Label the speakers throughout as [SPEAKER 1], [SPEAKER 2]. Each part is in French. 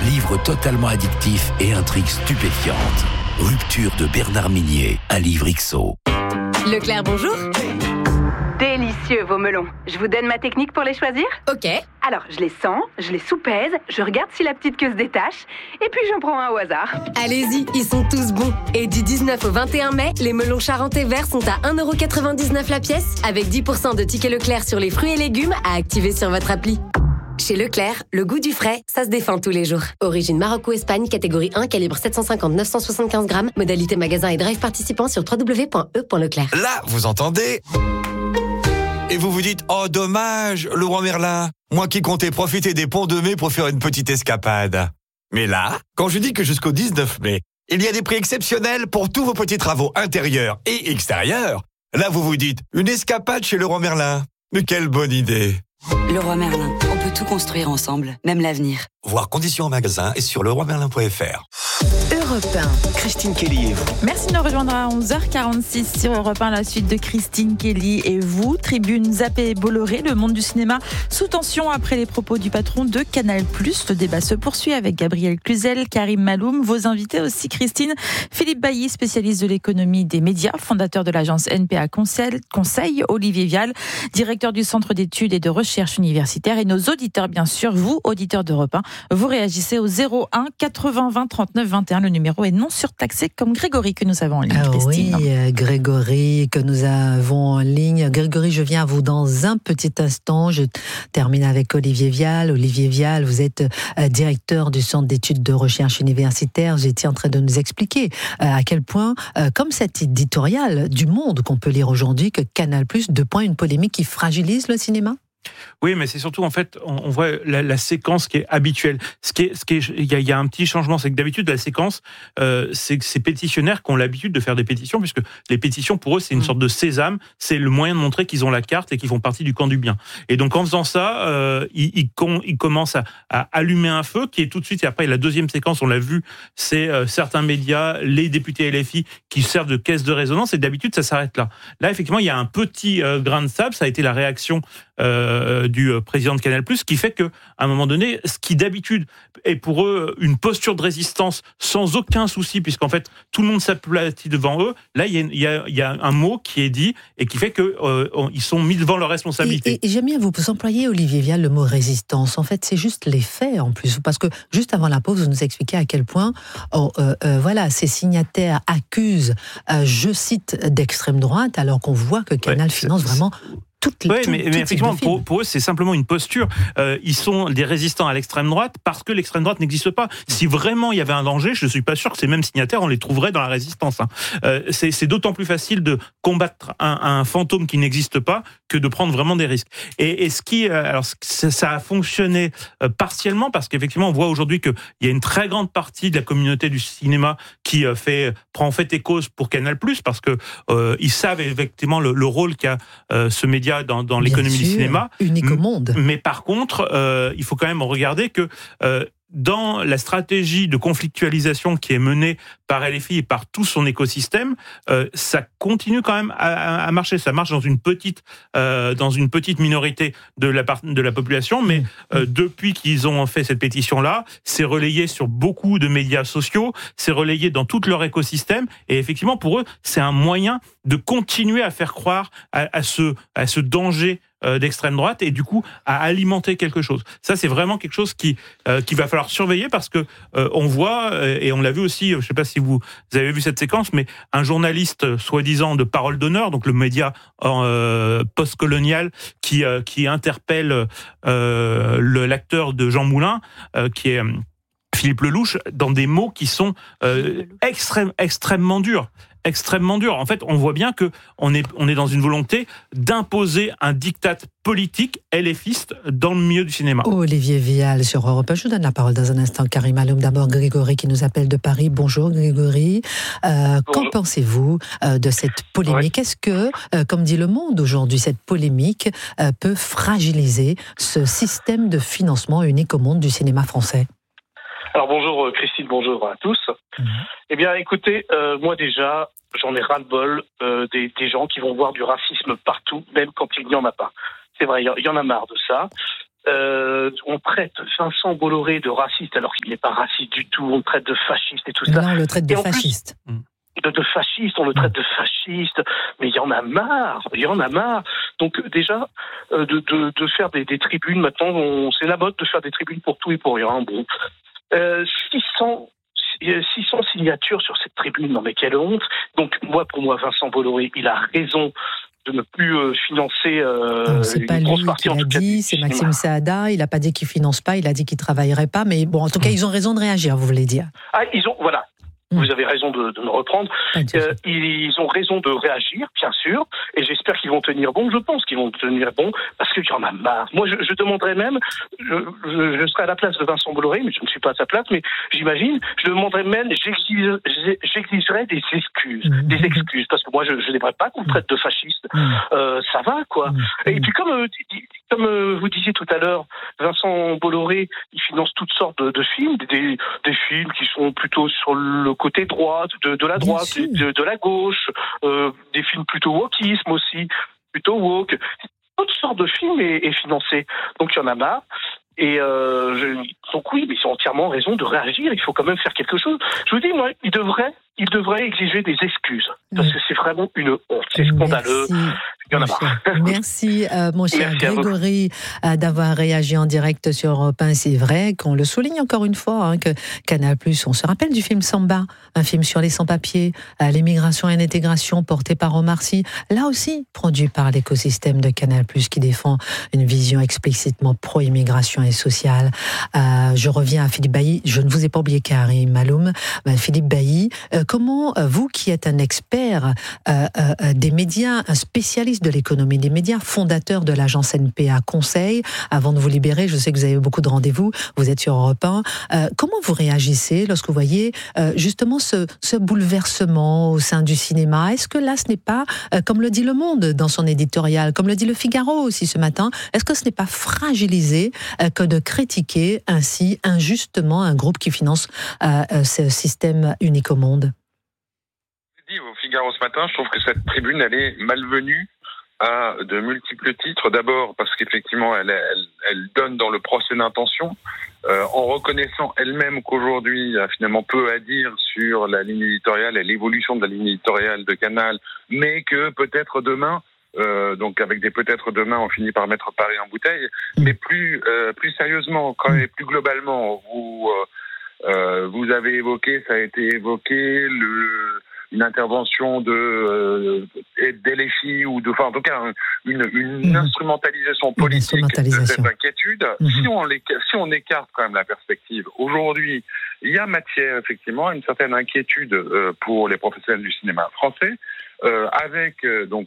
[SPEAKER 1] livre totalement addictif et intrigue stupéfiante. Rupture de Bernard Minier, un livre XO.
[SPEAKER 2] Leclerc, bonjour.
[SPEAKER 3] Délicieux vos melons. Je vous donne ma technique pour les choisir ?
[SPEAKER 2] Ok.
[SPEAKER 3] Alors, je les sens, je les soupèse, je regarde si la petite queue se détache, et puis j'en prends un au hasard.
[SPEAKER 2] Allez-y, ils sont tous bons. Et du 19 au 21 mai, les melons charentais verts sont à 1,99€ la pièce, avec 10% de tickets Leclerc sur les fruits et légumes à activer sur votre appli. Chez Leclerc, le goût du frais, ça se défend tous les jours. Origine Maroc ou Espagne, catégorie 1, calibre 750-975 grammes. Modalité magasin et drive participant sur www.e.leclerc.
[SPEAKER 4] Là, vous entendez ? Et vous vous dites, oh dommage, le roi Merlin, moi qui comptais profiter des ponts de mai pour faire une petite escapade. Mais là, quand je dis que jusqu'au 19 mai, il y a des prix exceptionnels pour tous vos petits travaux intérieurs et extérieurs, là vous vous dites, une escapade chez le roi Merlin. Mais quelle bonne idée!
[SPEAKER 5] Leroy Merlin, on peut tout construire ensemble, même l'avenir.
[SPEAKER 4] Voir conditions en magasin et sur leroymerlin.fr.
[SPEAKER 6] Europe 1.
[SPEAKER 7] Christine Kelly et vous.
[SPEAKER 8] Merci de nous rejoindre à 11h46 sur Europe 1, la suite de Christine Kelly et vous. Tribune zappée et Bolloré, le monde du cinéma sous tension après les propos du patron de Canal+. Le débat se poursuit avec Gabriel Cluzel, Karim Maloum, vos invités aussi Christine, Philippe Bailly, spécialiste de l'économie des médias, fondateur de l'agence NPA Conseil, Olivier Vial, directeur du centre d'études et de recherche universitaire, et nos auditeurs bien sûr, vous auditeurs d'Europe 1, vous réagissez au 01 80 20 39 21. Le numéro est non surtaxé comme Grégory que nous avons en ligne, Christine.
[SPEAKER 6] Oui, Grégory que nous avons en ligne. Grégory, je viens à vous dans un petit instant. Je termine avec Olivier Vial. Olivier Vial, vous êtes directeur du centre d'études de recherche universitaire. J'étais en train de nous expliquer à quel point, comme cet éditorial du Monde qu'on peut lire aujourd'hui, que Canal+, une polémique qui fragilise le cinéma.
[SPEAKER 9] Oui, mais c'est surtout, en fait, on voit la séquence qui est habituelle. Il y a un petit changement, c'est que d'habitude, la séquence, c'est que ces pétitionnaires qui ont l'habitude de faire des pétitions, puisque les pétitions, pour eux, c'est une sorte de sésame, c'est le moyen de montrer qu'ils ont la carte et qu'ils font partie du camp du bien. Et donc, en faisant ça, ils commencent à allumer un feu qui est tout de suite, et après, la deuxième séquence, on l'a vu, c'est certains médias, les députés LFI, qui servent de caisse de résonance, et d'habitude, ça s'arrête là. Là, effectivement, il y a un petit grain de sable, ça a été la réaction du président de Canal+, qui fait que, à un moment donné, ce qui d'habitude est pour eux une posture de résistance sans aucun souci, puisqu'en fait tout le monde s'aplatit devant eux, là il y a un mot qui est dit et qui fait que ils sont mis devant leurs responsabilités.
[SPEAKER 6] Et j'aime bien vous employer, Olivier Vial, le mot résistance. En fait, c'est juste les faits en plus, parce que juste avant la pause, vous nous expliquez à quel point voilà, ces signataires accusent, je cite, d'extrême droite, alors qu'on voit que Canal finance vraiment.
[SPEAKER 9] Oui, mais effectivement, pour eux, c'est simplement une posture. Ils sont des résistants à l'extrême droite parce que l'extrême droite n'existe pas. Si vraiment il y avait un danger, je ne suis pas sûr que ces mêmes signataires, on les trouverait dans la résistance. C'est d'autant plus facile de combattre un fantôme qui n'existe pas que de prendre vraiment des risques. Et ça a fonctionné partiellement parce qu'effectivement, on voit aujourd'hui qu'il y a une très grande partie de la communauté du cinéma qui prend en fait et cause pour Canal+, parce que ils savent effectivement le rôle qu'a ce média dans l'économie du cinéma.
[SPEAKER 6] Unique au monde.
[SPEAKER 9] Mais par contre, il faut quand même regarder que dans la stratégie de conflictualisation qui est menée par LFI et par tout son écosystème, ça continue quand même à marcher. Ça marche dans une petite minorité de la population, mais depuis qu'ils ont fait cette pétition-là, c'est relayé sur beaucoup de médias sociaux, c'est relayé dans tout leur écosystème, et effectivement, pour eux, c'est un moyen de continuer à faire croire à ce danger d'extrême droite et du coup à alimenter quelque chose. Ça, c'est vraiment quelque chose qui va falloir surveiller parce que on voit, et on l'a vu aussi, je ne sais pas si vous avez vu cette séquence, mais un journaliste soi-disant de Parole d'Honneur, donc le média post-colonial qui interpelle l'acteur de Jean Moulin, qui est Philippe Lelouch, dans des mots qui sont extrêmement durs. Extrêmement dur. En fait, on voit bien que on est dans une volonté d'imposer un diktat politique LFiste dans le milieu du cinéma.
[SPEAKER 6] Olivier Vial sur Europe 1. Je vous donne la parole dans un instant. Karim Maloum, d'abord Grégory qui nous appelle de Paris. Bonjour Grégory. Qu'en pensez-vous de cette polémique ? Est-ce que, comme dit Le Monde aujourd'hui, cette polémique peut fragiliser ce système de financement unique au monde du cinéma français ?
[SPEAKER 10] Alors bonjour Christine, bonjour à tous. Eh bien écoutez, moi déjà, j'en ai ras-le-bol des gens qui vont voir du racisme partout, même quand il n'y en a pas. C'est vrai, il y en a marre de ça. on traite Vincent Bolloré de raciste alors qu'il n'est pas raciste du tout. On le traite de fasciste et tout ça.
[SPEAKER 6] Là, on le traite de fasciste.
[SPEAKER 10] De fasciste, on le traite de fasciste, mais il y en a marre. Donc déjà, de faire des tribunes, maintenant, c'est la mode de faire des tribunes pour tout et pour rien. Bon, 600 signatures sur cette tribune, non mais quelle honte. Donc pour moi, Vincent Bolloré, il a raison de ne plus financer
[SPEAKER 6] c'est pas lui qui l'a dit, c'est Maxime Saada. Il n'a pas dit qu'il finance pas, il a dit qu'il travaillerait pas, mais bon, en tout cas, ils ont raison de réagir, vous voulez dire.
[SPEAKER 10] Voilà. Vous avez raison de me reprendre. Ils ont raison de réagir, bien sûr, et j'espère qu'ils vont tenir bon. Je pense qu'ils vont tenir bon, parce qu'il y en a marre. Moi, je demanderais même, je serais à la place de Vincent Bolloré, mais je ne suis pas à sa place, mais j'imagine, je demanderais même, j'exigerais des excuses, parce que moi, je n'aimerais pas qu'on me traite de fasciste. Ça va, quoi. Et puis, comme vous disiez tout à l'heure, Vincent Bolloré, il finance toutes sortes de films, des films qui sont plutôt sur le côté droite, de la droite, de la gauche, des films plutôt wokisme aussi, plutôt woke. Toutes sortes de films est financé. Donc il y en a marre. Et donc oui, mais ils ont entièrement raison de réagir. Il faut quand même faire quelque chose. Je vous dis, moi, ils devraient exiger des excuses. Parce que c'est vraiment une honte. C'est scandaleux. Il y en a marre.
[SPEAKER 6] Merci, mon cher Grégory, d'avoir réagi en direct sur Europe 1. C'est vrai qu'on le souligne encore une fois, que Canal+, on se rappelle du film Samba, un film sur les sans-papiers, l'immigration et l'intégration porté par Omar Sy, là aussi produit par l'écosystème de Canal+, qui défend une vision explicitement pro-immigration et sociale. Je reviens à Philippe Bailly. Je ne vous ai pas oublié Karim Maloum. Philippe Bailly, comment vous, qui êtes un expert des médias, un spécialiste de l'économie des médias, fondateur de l'agence NPA Conseil, avant de vous libérer, je sais que vous avez beaucoup de rendez-vous, vous êtes sur Europe 1, comment vous réagissez lorsque vous voyez justement ce bouleversement au sein du cinéma? Est-ce que là, ce n'est pas, comme le dit Le Monde dans son éditorial, comme le dit Le Figaro aussi ce matin, est-ce que ce n'est pas fragilisé que de critiquer ainsi injustement un groupe qui finance ce système unique au monde?
[SPEAKER 7] Je l'ai dit au Figaro ce matin, je trouve que cette tribune, elle est malvenue à de multiples titres. D'abord parce qu'effectivement, elle donne dans le procès d'intention, en reconnaissant elle-même qu'aujourd'hui, il y a finalement peu à dire sur la ligne éditoriale et l'évolution de la ligne éditoriale de Canal, mais que peut-être demain, donc avec des peut-être demain, on finit par mettre Paris en bouteille. Mais plus sérieusement, quand même, plus globalement, vous avez évoqué, ça a été évoqué, une intervention d'LFI ou en tout cas une instrumentalisation politique de cette inquiétude. Si on écarte quand même la perspective, aujourd'hui, il y a matière effectivement à une certaine inquiétude pour les professionnels du cinéma français, avec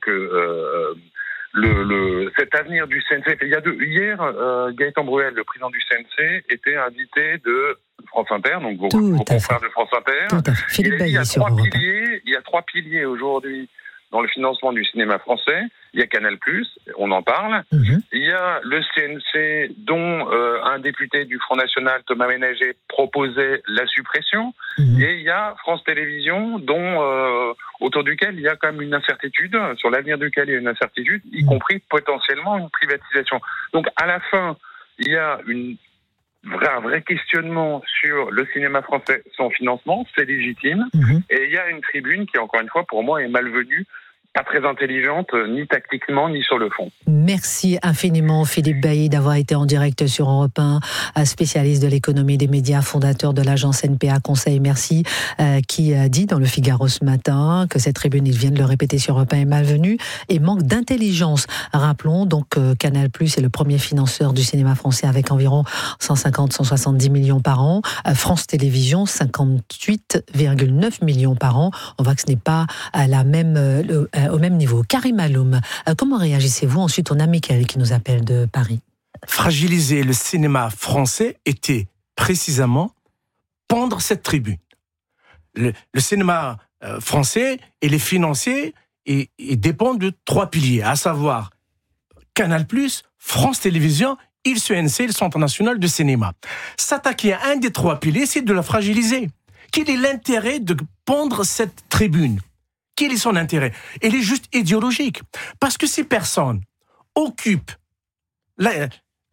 [SPEAKER 7] cet avenir du CNC. Hier, Gaëtan Bruel, le président du CNC, était invité de France Inter, donc vos confrères de France Inter. Il a dit il y a trois piliers aujourd'hui dans le financement du cinéma français. Il y a Canal+, on en parle. Il y a le CNC, dont un député du Front National, Thomas Ménager, proposait la suppression. Et il y a France Télévisions, dont autour duquel il y a quand même une incertitude, sur l'avenir duquel il y a une incertitude, y compris potentiellement une privatisation. Donc à la fin, il y a un vrai questionnement sur le cinéma français, son financement, c'est légitime. Et il y a une tribune qui, encore une fois, pour moi, est malvenue, pas très intelligente, ni tactiquement, ni sur le fond.
[SPEAKER 6] Merci infiniment Philippe Bailly d'avoir été en direct sur Europe 1, spécialiste de l'économie des médias, fondateur de l'agence NPA Conseil. Merci, qui dit dans Le Figaro ce matin que cette tribune, il vient de le répéter sur Europe 1, est malvenue et manque d'intelligence. Rappelons donc que Canal+ est le premier financeur du cinéma français avec environ 150-170 millions par an. France Télévisions, 58,9 millions par an. On voit que ce n'est pas au même niveau. Karim Maloum, comment réagissez-vous? Ensuite, on a Mickaël qui nous appelle de Paris.
[SPEAKER 11] Fragiliser le cinéma français était précisément pendre cette tribune. Le cinéma français et les financiers et dépend de trois piliers, à savoir Canal+, France Télévisions et le CNC, le Centre National de Cinéma. S'attaquer à un des trois piliers, c'est de la fragiliser. Quel est l'intérêt de pendre cette tribune? Quel est son intérêt? Il est juste idéologique. Parce que ces personnes occupent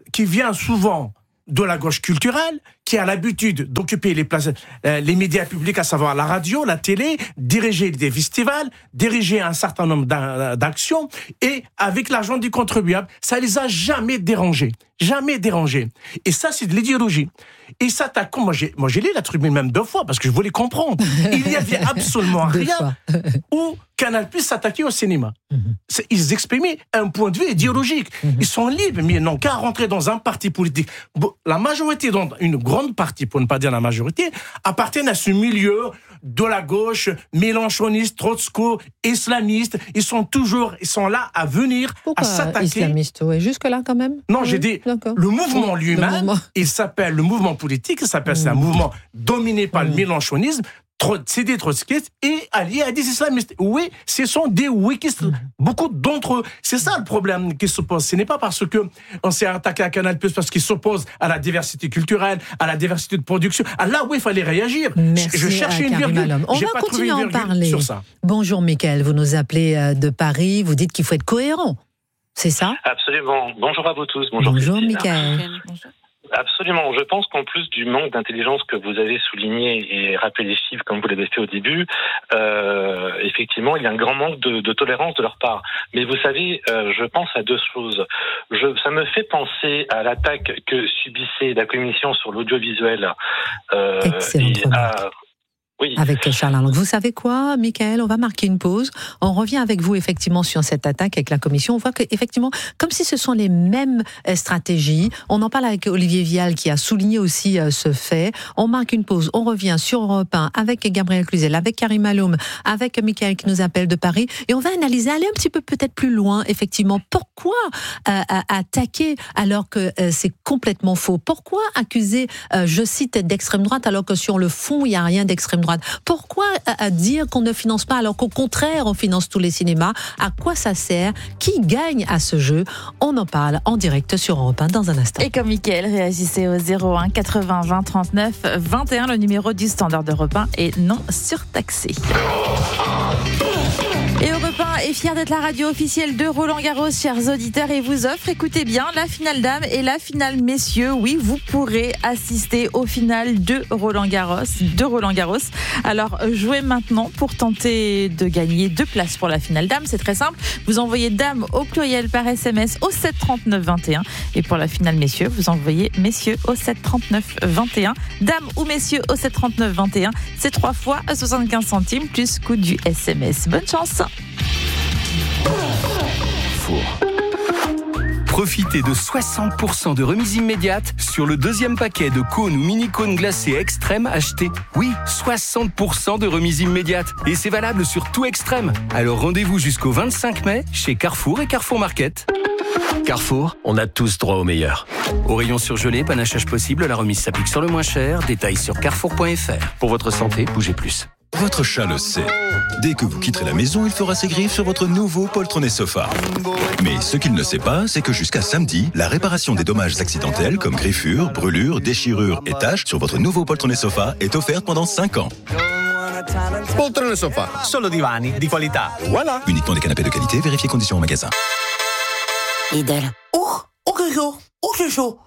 [SPEAKER 11] qui vient souvent de la gauche culturelle, qui a l'habitude d'occuper les places, les médias publics, à savoir la radio, la télé, diriger des festivals, diriger un certain nombre d'actions, et avec l'argent du contribuable, ça les a jamais dérangés. Jamais dérangés. Et ça, c'est de l'idéologie. Et s'attaquant, moi j'ai lu la tribune même 2 fois, parce que je voulais comprendre. Il n'y avait absolument rien où Canal+ s'attaquait au cinéma. Ils exprimaient un point de vue idéologique. Ils sont libres, mais ils n'ont qu'à rentrer dans un parti politique. La majorité, dans une grande partie, pour ne pas dire la majorité, appartiennent à ce milieu de la gauche, mélenchoniste, trotsko, islamiste. Ils sont là à venir, à s'attaquer.
[SPEAKER 6] Islamiste, oui, jusque-là quand même.
[SPEAKER 11] Non, j'ai dit, le mouvement lui-même, il s'appelle le mouvement politique, c'est un mouvement dominé par le mélenchonisme, c'est trotskistes et alliés à des islamistes. Oui, ce sont des wikistes, beaucoup d'entre eux. C'est ça le problème qui se pose. Ce n'est pas parce que on s'est attaqué à Canal+, parce qu'il s'oppose à la diversité culturelle, à la diversité de production. Là où il fallait réagir.
[SPEAKER 6] Merci.
[SPEAKER 11] Je cherchais une virgule.
[SPEAKER 6] On va continuer à en parler.
[SPEAKER 11] Sur ça.
[SPEAKER 6] Bonjour Mickaël, vous nous appelez de Paris, vous dites qu'il faut être cohérent. C'est ça ?
[SPEAKER 12] Absolument. Bonjour à vous tous.
[SPEAKER 6] Bonjour Mickaël.
[SPEAKER 12] Absolument. Je pense qu'en plus du manque d'intelligence que vous avez souligné et rappelé les chiffres comme vous l'avez fait au début, effectivement, il y a un grand manque de tolérance de leur part. Mais vous savez, je pense à 2 choses. Ça me fait penser à l'attaque que subissait la commission sur l'audiovisuel. Oui.
[SPEAKER 6] Avec Charles Arlang. Vous savez quoi, Mickaël, on va marquer une pause. On revient avec vous effectivement sur cette attaque avec la Commission. On voit qu'effectivement, comme si ce sont les mêmes stratégies, on en parle avec Olivier Vial qui a souligné aussi ce fait. On marque une pause, on revient sur Europe 1 avec Gabriel Cluzel, avec Karim Alloum, avec Mickaël qui nous appelle de Paris. Et on va analyser, aller un petit peu peut-être plus loin, effectivement. Pourquoi attaquer alors que c'est complètement faux ? Pourquoi accuser, je cite, d'extrême droite alors que sur le fond, il n'y a rien d'extrême droite ? Pourquoi dire qu'on ne finance pas alors qu'au contraire on finance tous les cinémas ? À quoi ça sert ? Qui gagne à ce jeu ? On en parle en direct sur Europe 1 dans un instant.
[SPEAKER 8] Et comme Mickaël, réagissez au 01 80 20 39 21, le numéro du standard d'Europe 1 est non surtaxé. Et Europe 1 est fier d'être la radio officielle de Roland-Garros, chers auditeurs, et vous offre, écoutez bien, la finale dames et la finale messieurs. Oui, vous pourrez assister aux finales de Roland-Garros. Alors, jouez maintenant pour tenter de gagner 2 places pour la finale dames. C'est très simple. Vous envoyez dame au pluriel par SMS au 7 39 21. Et pour la finale messieurs, vous envoyez messieurs au 7 39 21. Dame ou messieurs au 7 39 21. C'est 3 fois à 75 centimes plus coût du SMS. Bonne chance.
[SPEAKER 1] Profitez de 60% de remise immédiate sur le 2e paquet de cônes ou mini-cônes glacés extrême achetés. Oui, 60% de remise immédiate. Et c'est valable sur tout extrême. Alors rendez-vous jusqu'au 25 mai chez Carrefour et Carrefour Market. Carrefour, on a tous droit au meilleur. Au rayon surgelé, panachage possible, la remise s'applique sur le moins cher. Détails sur carrefour.fr. Pour votre santé, bougez plus.
[SPEAKER 13] Votre chat le sait. Dès que vous quitterez la maison, il fera ses griffes sur votre nouveau poltronné sofa. Mais ce qu'il ne sait pas, c'est que jusqu'à samedi, la réparation des dommages accidentels comme griffures, brûlures, déchirures et taches sur votre nouveau poltronné sofa est offerte pendant 5 ans.
[SPEAKER 14] Poltrone sofa, solo divani di qualità. Voilà.
[SPEAKER 13] Uniquement des canapés de qualité, vérifiez conditions en magasin.
[SPEAKER 15] Lidl.
[SPEAKER 16] Oh que chaud. Oh c'est chaud.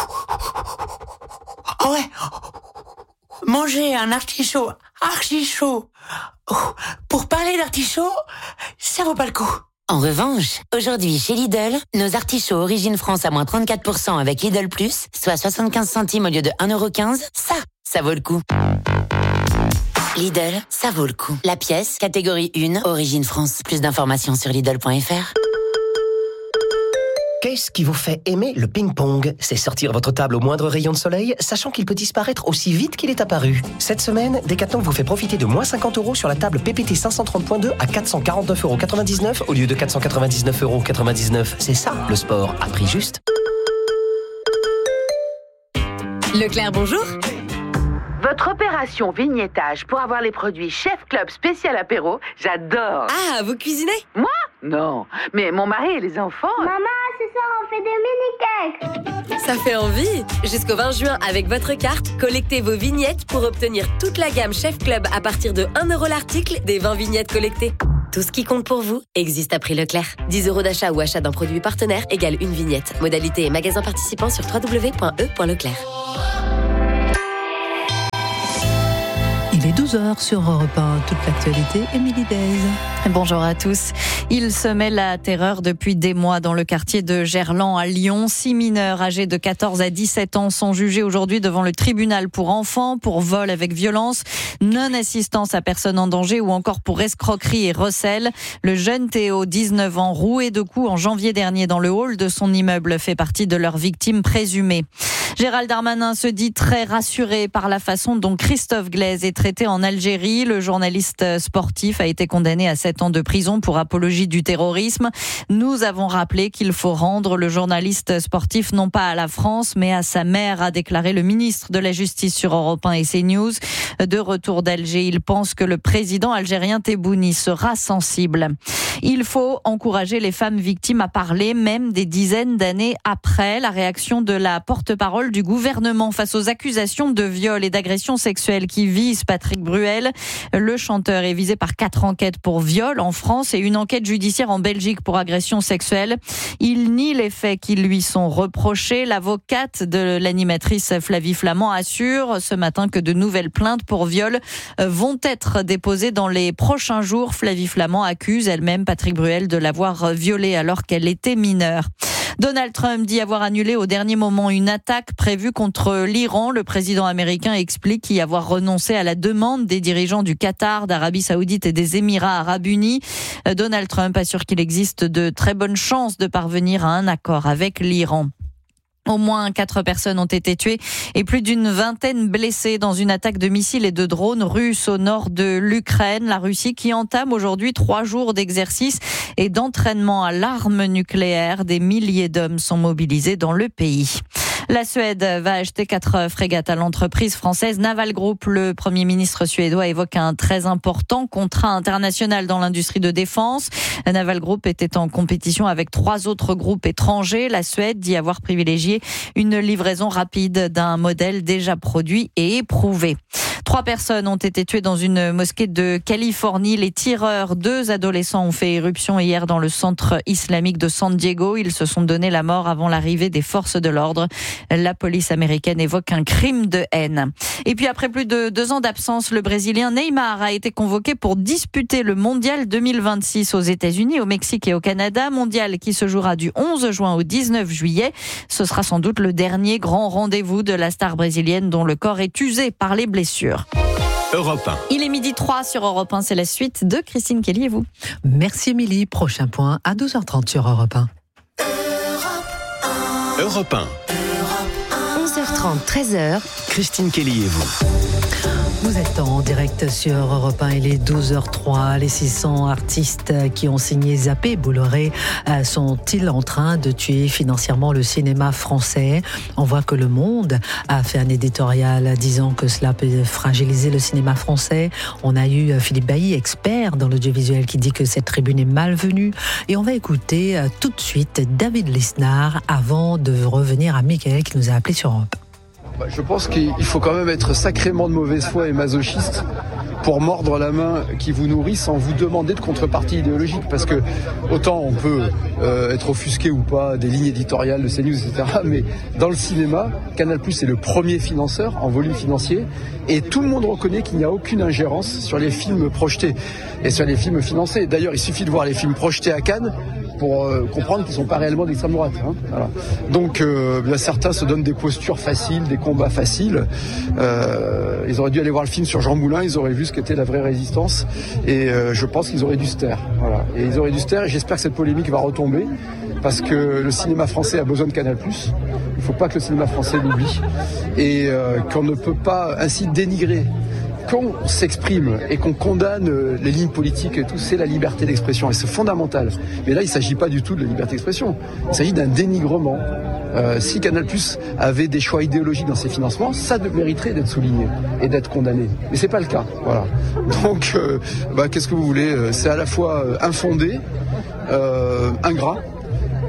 [SPEAKER 16] Ah ouais. Manger un artichaut archi chaud. Pour parler d'artichaut, ça vaut pas le coup.
[SPEAKER 15] En revanche, aujourd'hui chez Lidl, nos artichauts Origine France à moins 34% avec Lidl+, soit 75 centimes au lieu de 1,15€, ça vaut le coup. Lidl, ça vaut le coup. La pièce, catégorie 1, Origine France. Plus d'informations sur Lidl.fr.
[SPEAKER 17] Qu'est-ce qui vous fait aimer le ping-pong ? C'est sortir votre table au moindre rayon de soleil, sachant qu'il peut disparaître aussi vite qu'il est apparu. Cette semaine, Decathlon vous fait profiter de moins 50€ sur la table PPT 530.2 à 449,99€ au lieu de 499,99€. C'est ça, le sport, à prix juste.
[SPEAKER 2] Leclerc, bonjour.
[SPEAKER 3] Votre opération vignettage pour avoir les produits Chef Club spécial apéro, j'adore.
[SPEAKER 2] Ah, vous cuisinez ?
[SPEAKER 3] Moi ? Non, mais mon mari et les enfants...
[SPEAKER 18] Maman, ce soir on fait des mini-cakes.
[SPEAKER 2] Ça fait envie. Jusqu'au 20 juin, avec votre carte, collectez vos vignettes pour obtenir toute la gamme Chef Club à partir de 1€ l'article des 20 vignettes collectées. Tout ce qui compte pour vous existe à prix Leclerc. 10 € d'achat ou achat d'un produit partenaire égale une vignette. Modalité et magasin participant sur www.e.leclerc.
[SPEAKER 6] Il est 12h sur Europe 1. Toute l'actualité, Émilie Days.
[SPEAKER 19] Bonjour à tous. Il semait la terreur depuis des mois dans le quartier de Gerland à Lyon. 6 mineurs âgés de 14 à 17 ans sont jugés aujourd'hui devant le tribunal pour enfants, pour vol avec violence, non-assistance à personne en danger ou encore pour escroquerie et recel. Le jeune Théo, 19 ans, roué de coups en janvier dernier dans le hall de son immeuble, fait partie de leurs victimes présumées. Gérald Darmanin se dit très rassuré par la façon dont Christophe Glaise est traité en Algérie. Le journaliste sportif a été condamné à 7 ans de prison pour apologie du terrorisme. Nous avons rappelé qu'il faut rendre le journaliste sportif non pas à la France, mais à sa mère, a déclaré le ministre de la Justice sur Europe 1 et CNews. De retour d'Alger, il pense que le président algérien Tebboune sera sensible. Il faut encourager les femmes victimes à parler, même des dizaines d'années après. La réaction de la porte-parole du gouvernement face aux accusations de viol et d'agression sexuelle qui visent Patrick Bruel. Le chanteur est visé par 4 enquêtes pour viol en France et une enquête judiciaire en Belgique pour agression sexuelle. Il nie les faits qui lui sont reprochés. L'avocate de l'animatrice Flavie Flament assure ce matin que de nouvelles plaintes pour viol vont être déposées dans les prochains jours. Flavie Flament accuse elle-même Patrick Bruel de l'avoir violée alors qu'elle était mineure. Donald Trump dit avoir annulé au dernier moment une attaque prévue contre l'Iran. Le président américain explique y avoir renoncé à la demande des dirigeants du Qatar, d'Arabie Saoudite et des Émirats Arabes Unis. Donald Trump assure qu'il existe de très bonnes chances de parvenir à un accord avec l'Iran. Au moins 4 personnes ont été tuées et plus d'une vingtaine blessées dans une attaque de missiles et de drones russes au nord de l'Ukraine. La Russie qui entame aujourd'hui 3 jours d'exercice et d'entraînement à l'arme nucléaire. Des milliers d'hommes sont mobilisés dans le pays. La Suède va acheter 4 frégates à l'entreprise française Naval Group. Le Premier ministre suédois évoque un très important contrat international dans l'industrie de défense. Naval Group était en compétition avec 3 autres groupes étrangers. La Suède dit avoir privilégié une livraison rapide d'un modèle déjà produit et éprouvé. 3 personnes ont été tuées dans une mosquée de Californie. Les tireurs, 2 adolescents, ont fait éruption hier dans le centre islamique de San Diego. Ils se sont donné la mort avant l'arrivée des forces de l'ordre. La police américaine évoque un crime de haine. Et puis après plus de 2 ans d'absence, le Brésilien Neymar a été convoqué pour disputer le Mondial 2026 aux États-Unis, au Mexique et au Canada. Mondial qui se jouera du 11 juin au 19 juillet. Ce sera sans doute le dernier grand rendez-vous de la star brésilienne dont le corps est usé par les blessures.
[SPEAKER 14] Europe 1.
[SPEAKER 19] Il est 12h03 sur Europe 1, c'est la suite de Christine Kelly et vous.
[SPEAKER 6] Merci Émilie, prochain point à 12h30 sur Europe 1.
[SPEAKER 14] Europe 1.
[SPEAKER 2] 11h30, 13h.
[SPEAKER 14] Christine Kelly et vous.
[SPEAKER 6] Vous êtes en direct sur Europe 1, il est 12h03. Les 600 artistes qui ont signé Zappé Bolloré sont-ils en train de tuer financièrement le cinéma français? On voit que Le Monde a fait un éditorial disant que cela peut fragiliser le cinéma français. On a eu Philippe Bailly, expert dans l'audiovisuel, qui dit que cette tribune est malvenue. Et on va écouter tout de suite David Lisnard avant de revenir à Mickaël qui nous a appelé sur Europe.
[SPEAKER 20] Je pense qu'il faut quand même être sacrément de mauvaise foi et masochiste pour mordre la main qui vous nourrit sans vous demander de contrepartie idéologique. Parce que autant on peut être offusqué ou pas des lignes éditoriales de CNews, etc. Mais dans le cinéma, Canal+ est le premier financeur en volume financier. Et tout le monde reconnaît qu'il n'y a aucune ingérence sur les films projetés et sur les films financés. D'ailleurs, il suffit de voir les films projetés à Cannes pour comprendre qu'ils ne sont pas réellement d'extrême droite. Voilà. Donc certains se donnent des postures faciles, des combats faciles. Ils auraient dû aller voir le film sur Jean Moulin, ils auraient vu ce qu'était la vraie résistance. Et je pense qu'ils auraient dû se taire. Voilà. Et ils auraient dû se taire, et j'espère que cette polémique va retomber, parce que le cinéma français a besoin de Canal+. Il ne faut pas que le cinéma français l'oublie. Et qu'on ne peut pas ainsi dénigrer. Quand on s'exprime et qu'on condamne les lignes politiques et tout, c'est la liberté d'expression et c'est fondamental. Mais là, il ne s'agit pas du tout de la liberté d'expression. Il s'agit d'un dénigrement. Si Canal+ avait des choix idéologiques dans ses financements, ça mériterait d'être souligné et d'être condamné. Mais c'est pas le cas. Voilà. Donc, qu'est-ce que vous voulez ? C'est à la fois infondé, ingrat,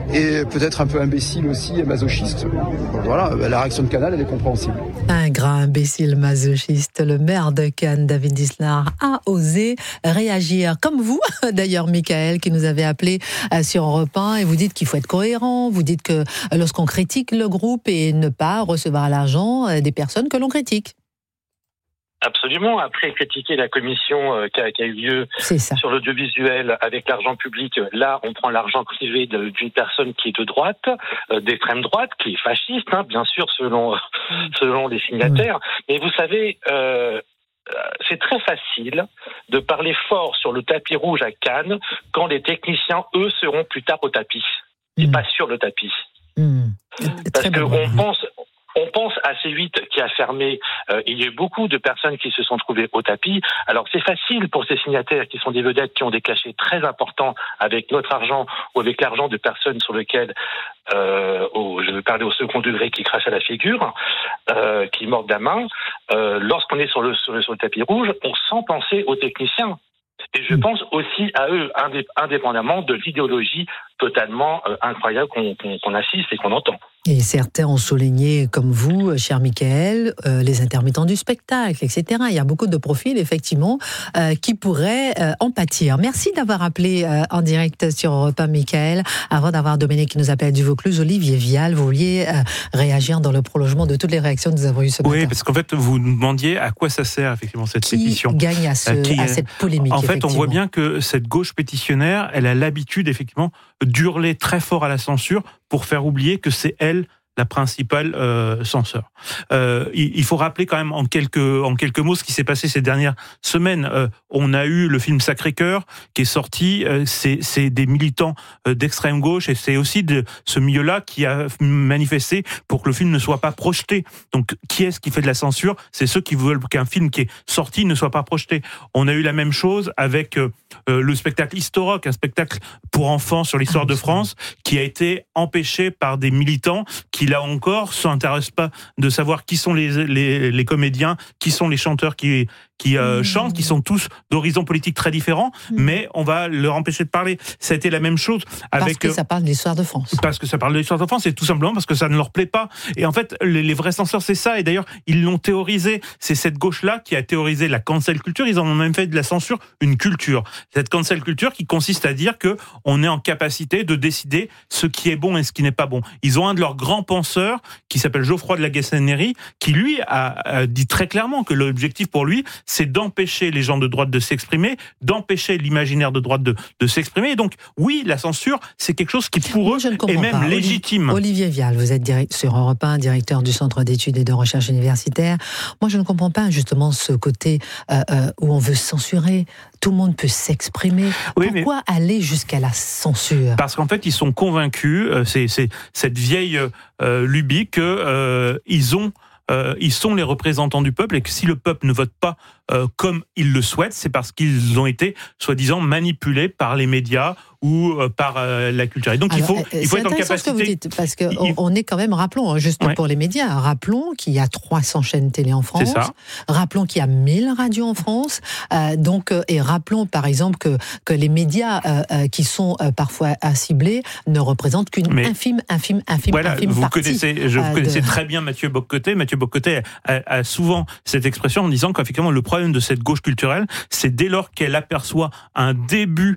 [SPEAKER 20] et peut-être un peu imbécile aussi et masochiste. Voilà, la réaction de Canal, elle est compréhensible.
[SPEAKER 6] Un grand imbécile masochiste, le maire de Cannes, David Dislar, a osé réagir. Comme vous, d'ailleurs, Michael, qui nous avez appelé sur Europe 1, et vous dites qu'il faut être cohérent, vous dites que lorsqu'on critique le groupe et ne pas recevoir l'argent des personnes que l'on critique.
[SPEAKER 12] Absolument. Après critiquer la commission qui a eu lieu sur l'audiovisuel avec l'argent public, là on prend l'argent privé d'une personne qui est de droite, d'extrême droite, qui est fasciste, hein, bien sûr selon les signataires. Mais vous savez, c'est très facile de parler fort sur le tapis rouge à Cannes quand les techniciens, eux, seront plus tard au tapis et pas sur le tapis. Parce qu'on pense à C8 qui a fermé. Il y a eu beaucoup de personnes qui se sont trouvées au tapis. Alors c'est facile pour ces signataires qui sont des vedettes, qui ont des cachets très importants avec notre argent ou avec l'argent de personnes sur lesquelles, je veux parler au second degré, qui crachent à la figure, qui mordent la main. Lorsqu'on est sur le tapis rouge, on sent penser aux techniciens. Et je pense aussi à eux, indépendamment de l'idéologie totalement incroyable qu'on assiste et qu'on entend.
[SPEAKER 6] Et certains ont souligné, comme vous, cher Michael, les intermittents du spectacle, etc. Il y a beaucoup de profils, effectivement, qui pourraient en pâtir. Merci d'avoir appelé en direct sur Europe 1, Michael. Avant d'avoir Dominique qui nous appelle du Vaucluse, Olivier Vial, vous vouliez réagir dans le prolongement de toutes les réactions que nous avons eues ce matin.
[SPEAKER 9] Oui, parce qu'en fait, vous nous demandiez à quoi ça sert, effectivement, cette pétition.
[SPEAKER 6] Qui gagne à cette polémique,
[SPEAKER 9] en fait, on voit bien que cette gauche pétitionnaire, elle a l'habitude, effectivement, d'hurler très fort à la censure pour faire oublier que c'est elle la principale censeur. Il faut rappeler quand même en quelques mots ce qui s'est passé ces dernières semaines. On a eu le film Sacré-Cœur qui est sorti. C'est des militants d'extrême gauche et c'est aussi de ce milieu-là qui a manifesté pour que le film ne soit pas projeté. Donc, qui est-ce qui fait de la censure ? C'est ceux qui veulent qu'un film qui est sorti ne soit pas projeté. On a eu la même chose avec le spectacle Historock, un spectacle pour enfants sur l'histoire de France, qui a été empêché par des militants qui, là encore, s'intéressent pas de savoir qui sont les comédiens, qui sont les chanteurs qui chantent, qui sont tous d'horizons politiques très différents, mais on va leur empêcher de parler. Ça a été la même chose avec...
[SPEAKER 6] Parce que ça parle de l'histoire de France.
[SPEAKER 9] Parce que ça parle de l'histoire de France, et tout simplement parce que ça ne leur plaît pas. Et en fait, les vrais censeurs, c'est ça. Et d'ailleurs, ils l'ont théorisé. C'est cette gauche-là qui a théorisé la cancel culture. Ils en ont même fait de la censure une culture. Cette cancel culture qui consiste à dire que on est en capacité de décider ce qui est bon et ce qui n'est pas bon. Ils ont un de leurs grands penseurs qui s'appelle Geoffroy de la Gassennerie, qui lui a dit très clairement que l'objectif pour lui, c'est d'empêcher les gens de droite de s'exprimer, d'empêcher l'imaginaire de droite de s'exprimer. Et donc, oui, la censure, c'est quelque chose qui, pour eux, est même légitime.
[SPEAKER 6] Olivier Vial, vous êtes sur Europe 1, directeur du Centre d'études et de recherche universitaire. Moi, je ne comprends pas justement ce côté où on veut censurer. Tout le monde peut s'exprimer. Oui, pourquoi aller jusqu'à la censure ?
[SPEAKER 9] Parce qu'en fait, ils sont convaincus, c'est cette vieille lubie que ils sont les représentants du peuple et que si le peuple ne vote pas comme il le souhaite, c'est parce qu'ils ont été, soi-disant, manipulés par les médias ou par la culture. Et donc, il faut être en capacité...
[SPEAKER 6] Ce que vous dites, parce qu'on est quand même, rappelons, juste pour les médias, rappelons qu'il y a 300 chaînes télé en France, rappelons qu'il y a 1000 radios en France, et rappelons, par exemple, que les médias qui sont parfois ciblés ne représentent qu'une infime partie.
[SPEAKER 9] Vous connaissez très bien Mathieu Bock-Côté. Mathieu Bock-Côté a souvent cette expression en disant qu'effectivement, le problème de cette gauche culturelle, c'est dès lors qu'elle aperçoit un début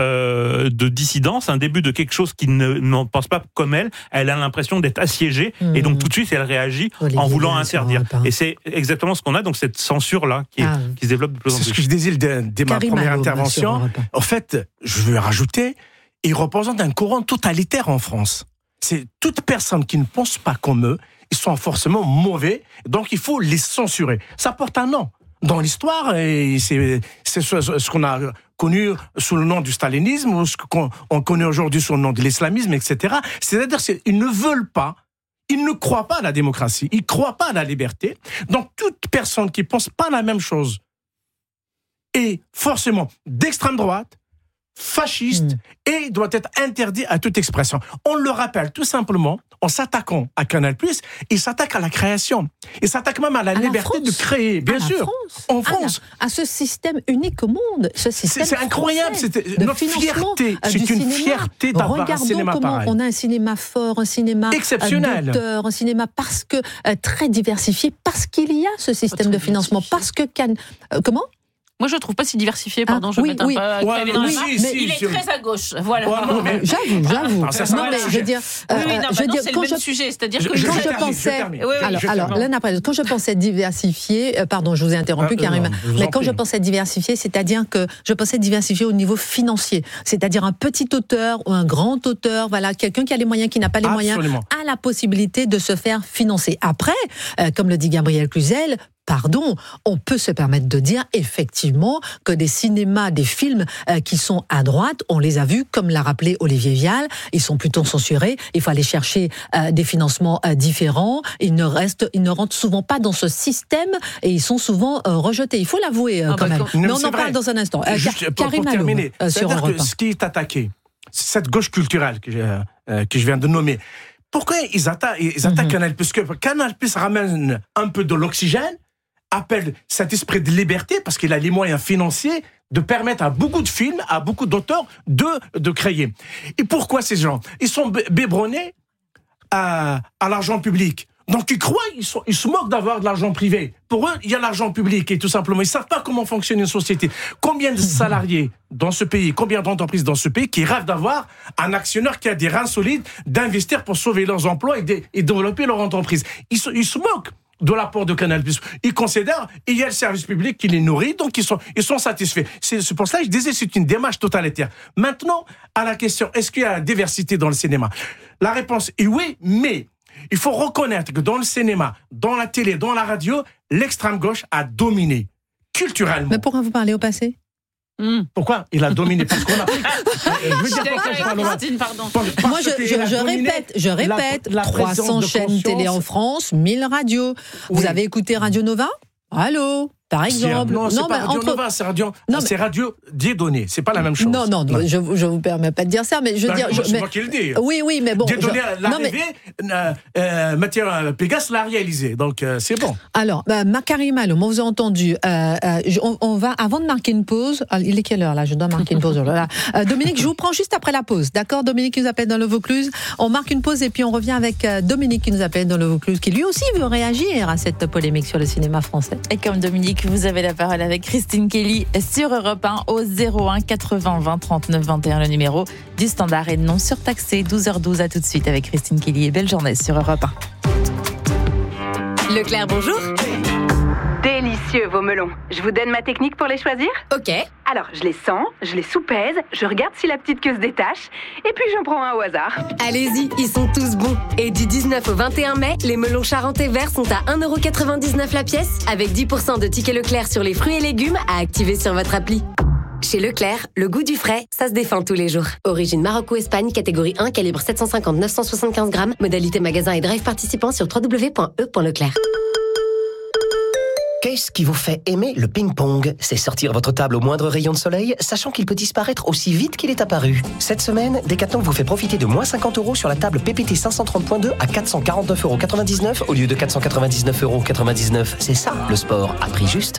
[SPEAKER 9] de dissidence, un début de quelque chose qui n'en pense pas comme elle a l'impression d'être assiégée, et donc tout de suite elle réagit en voulant interdire. Et c'est exactement ce qu'on a, donc cette censure-là qui se développe de plus en plus.
[SPEAKER 11] C'est ce que je disais dès ma première intervention. En fait, je veux rajouter, il représente un courant totalitaire en France. C'est toute personne qui ne pense pas comme eux, ils sont forcément mauvais, donc il faut les censurer. Ça porte un nom dans l'histoire, et c'est ce qu'on a connu sous le nom du stalinisme, ou ce qu'on connaît aujourd'hui sous le nom de l'islamisme, etc. C'est-à-dire qu'ils ne veulent pas, ils ne croient pas à la démocratie, ils ne croient pas à la liberté. Donc toute personne qui ne pense pas la même chose est forcément d'extrême droite, fasciste et doit être interdit à toute expression. On le rappelle tout simplement en s'attaquant à Canal+, il s'attaque à la création. Il s'attaque même à la liberté de créer, bien sûr. En France.
[SPEAKER 6] À ce système unique au monde. Ce système
[SPEAKER 11] c'est incroyable. C'est notre fierté. C'est une fierté d'avoir un cinéma pareil.
[SPEAKER 6] Regardons comment on a un cinéma fort, un cinéma
[SPEAKER 11] exceptionnel,
[SPEAKER 6] d'auteur, un cinéma parce que très diversifié, parce qu'il y a ce système de financement, parce que comment?
[SPEAKER 21] Moi, je ne trouve pas si diversifié, pardon, je vais mettre un peu dans la main. Il est très à gauche, voilà.
[SPEAKER 6] J'avoue. Non, mais je veux dire...
[SPEAKER 21] c'est le même sujet, c'est-à-dire que
[SPEAKER 6] quand je pensais... Alors, l'un après, quand je pensais diversifier... Pardon, je vous ai interrompu, Karim. Mais quand je pensais diversifier, c'est-à-dire que je pensais diversifier au niveau financier. C'est-à-dire un petit auteur ou un grand auteur, voilà, quelqu'un qui a les moyens, qui n'a pas les moyens, a la possibilité de se faire financer. Après, comme le dit Gabriel Cluzel, on peut se permettre de dire effectivement que des cinémas, des films qui sont à droite, on les a vus, comme l'a rappelé Olivier Vial, ils sont plutôt censurés, il faut aller chercher des financements différents, ils ne rentrent souvent pas dans ce système et ils sont souvent rejetés, il faut l'avouer quand même. Mais on en parle dans un instant.
[SPEAKER 11] Juste pour terminer, c'est-à-dire que ce qui est attaqué, cette gauche culturelle que je viens de nommer, pourquoi ils attaquent Canal+? Parce que Canal+ ramène un peu de l'oxygène, appelle cet esprit de liberté, parce qu'il a les moyens financiers de permettre à beaucoup de films, à beaucoup d'auteurs de créer. Et pourquoi ces gens? Ils sont biberonnés à l'argent public. Donc ils croient, ils se moquent d'avoir de l'argent privé. Pour eux, il y a l'argent public et tout simplement, ils ne savent pas comment fonctionne une société. Combien de salariés dans ce pays, combien d'entreprises dans ce pays qui rêvent d'avoir un actionnaire qui a des reins solides, d'investir pour sauver leurs emplois et développer leur entreprise. Ils se moquent de l'apport de Canal+. Ils considèrent qu'il y a le service public qui les nourrit, donc ils sont satisfaits. C'est pour ça que je disais c'est une démarche totalitaire. Maintenant, à la question, est-ce qu'il y a la diversité dans le cinéma? La réponse est oui, mais il faut reconnaître que dans le cinéma, dans la télé, dans la radio, l'extrême gauche a dominé culturellement.
[SPEAKER 6] Mais pourquoi vous parlez au passé?
[SPEAKER 11] Pourquoi il a dominé? Parce qu'on a pris...
[SPEAKER 6] Moi, je répète, 300 chaînes télé en France, 1000 radios. Oui. Vous avez écouté Radio Nova? Allô? Par exemple.
[SPEAKER 11] Non, c'est pas Radio Nova, c'est Radio Dieudonné. C'est pas la même chose.
[SPEAKER 6] Non, je vous permets pas de dire ça, mais je veux dire.
[SPEAKER 11] C'est moi qui le dis.
[SPEAKER 6] Oui, mais bon.
[SPEAKER 11] Dieudonné l'arrivée, Mathieu Pégas l'a réalisé, donc c'est bon.
[SPEAKER 6] Alors, Karim Aloum, on vous a entendu. On va, avant de marquer une pause, il est quelle heure là? Je dois marquer une pause. Dominique, je vous prends juste après la pause. D'accord? Dominique qui nous appelle dans le Vaucluse. On marque une pause et puis on revient avec Dominique qui nous appelle dans le Vaucluse, qui lui aussi veut réagir à cette polémique sur le cinéma français.
[SPEAKER 8] Et comme Dominique, vous avez la parole avec Christine Kelly sur Europe 1 au 01 80 20 39 21, le numéro du standard et non surtaxé. 12h12, à tout de suite avec Christine Kelly et belle journée sur Europe
[SPEAKER 2] 1. Leclerc, bonjour.
[SPEAKER 3] Délicieux vos melons. Je vous donne ma technique pour les choisir?
[SPEAKER 2] Ok.
[SPEAKER 3] Alors, je les sens, je les soupèse, je regarde si la petite queue se détache, et puis j'en prends un au hasard.
[SPEAKER 2] Allez-y, ils sont tous bons. Et du 19 au 21 mai, les melons charentais verts sont à 1,99€ la pièce, avec 10% de tickets Leclerc sur les fruits et légumes à activer sur votre appli. Chez Leclerc, le goût du frais, ça se défend tous les jours. Origine Maroc ou Espagne, catégorie 1, calibre 750-975 grammes, modalité magasin et drive participant sur www.e.leclerc.
[SPEAKER 17] Qu'est-ce qui vous fait aimer le ping-pong? C'est sortir votre table au moindre rayon de soleil, sachant qu'il peut disparaître aussi vite qu'il est apparu. Cette semaine, Decathlon vous fait profiter de moins 50€ sur la table PPT 530.2 à 449,99€ au lieu de 499,99€. C'est ça, le sport à prix juste.